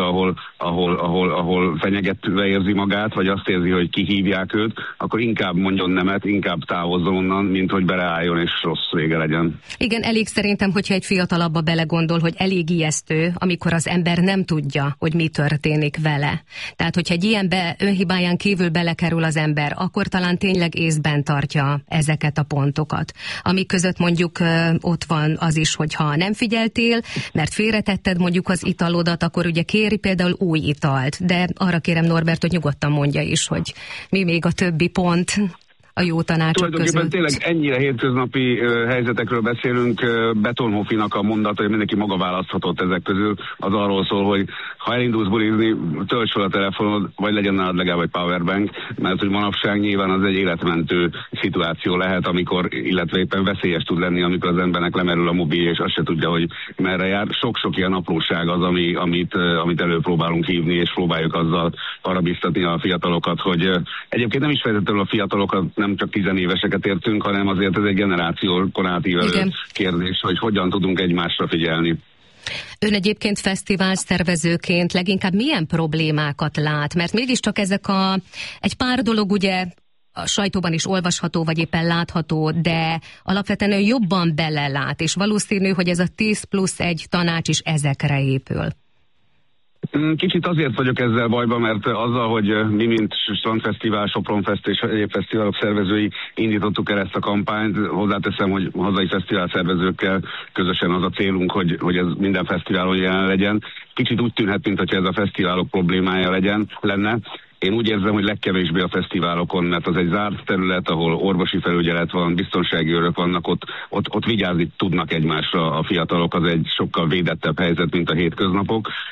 ahol fenyegetve érzi magát, vagy azt érzi, hogy kihívják őt, akkor inkább mondjon nemet, inkább távozzon onnan, mint hogy beleálljon és rossz vége legyen. Igen, elég szerintem, hogyha egy fiatalabba belegondol, hogy elég ijesztő, amikor az ember nem tudja, hogy mi történik vele. Tehát, hogyha egy ilyenbe önhibáján kívül belekerül az ember, akkor talán tényleg észben tartja ezeket a pontokat. Amik között mondjuk ott van az is, hogyha nem figyeltél, mert félretetted mondjuk az italodat, akkor ugye kéri például új italt. De arra kérem Norbert, hogy nyugodtan mondja is, hogy mi még a többi pont a jó tanácsok között. Tényleg ennyire hétköznapi helyzetekről beszélünk. Betonhoffinak a mondata, hogy mindenki maga választhatott ezek közül, az arról szól, hogy ha elindulsz bulizni, tölts fel a telefonod, vagy legyen nálad legalább egy powerbank, mert hogy manapság nyilván az egy életmentő szituáció lehet, illetve éppen veszélyes tud lenni, amikor az embernek lemerül a mobil, és azt se tudja, hogy merre jár. Sok-sok ilyen apróság az, amit előpróbálunk hívni, és próbáljuk azzal arra biztatni a fiatalokat, hogy egyébként nem is feltétlenül a fiatalokat, nem csak 10 éveseket értünk, hanem azért ez egy generációkon átívelő kérdés, hogy hogyan tudunk egymásra figyelni. Ön egyébként fesztivál szervezőként leginkább milyen problémákat lát? Mert mégiscsak ezek egy pár dolog ugye a sajtóban is olvasható, vagy éppen látható, de alapvetően ő jobban belelát, és valószínű, hogy ez a 10+1 tanács is ezekre épül. Kicsit azért vagyok ezzel bajban, mert azzal, hogy mi, mint Strandfesztivál, Sopronfest és egyéb fesztiválok szervezői indítottuk el ezt a kampányt, hozzáteszem, hogy hazai fesztivál szervezőkkel közösen az a célunk, hogy ez minden fesztiválon jelen legyen. Kicsit úgy tűnhet, mintha ez a fesztiválok problémája lenne. Én úgy érzem, hogy legkevésbé a fesztiválokon, mert az egy zárt terület, ahol orvosi felügyelet van, biztonsági őrök vannak, ott vigyázni tudnak egymásra a fiatalok, az egy sokkal védettebb helyzet, mint a hétköznapok.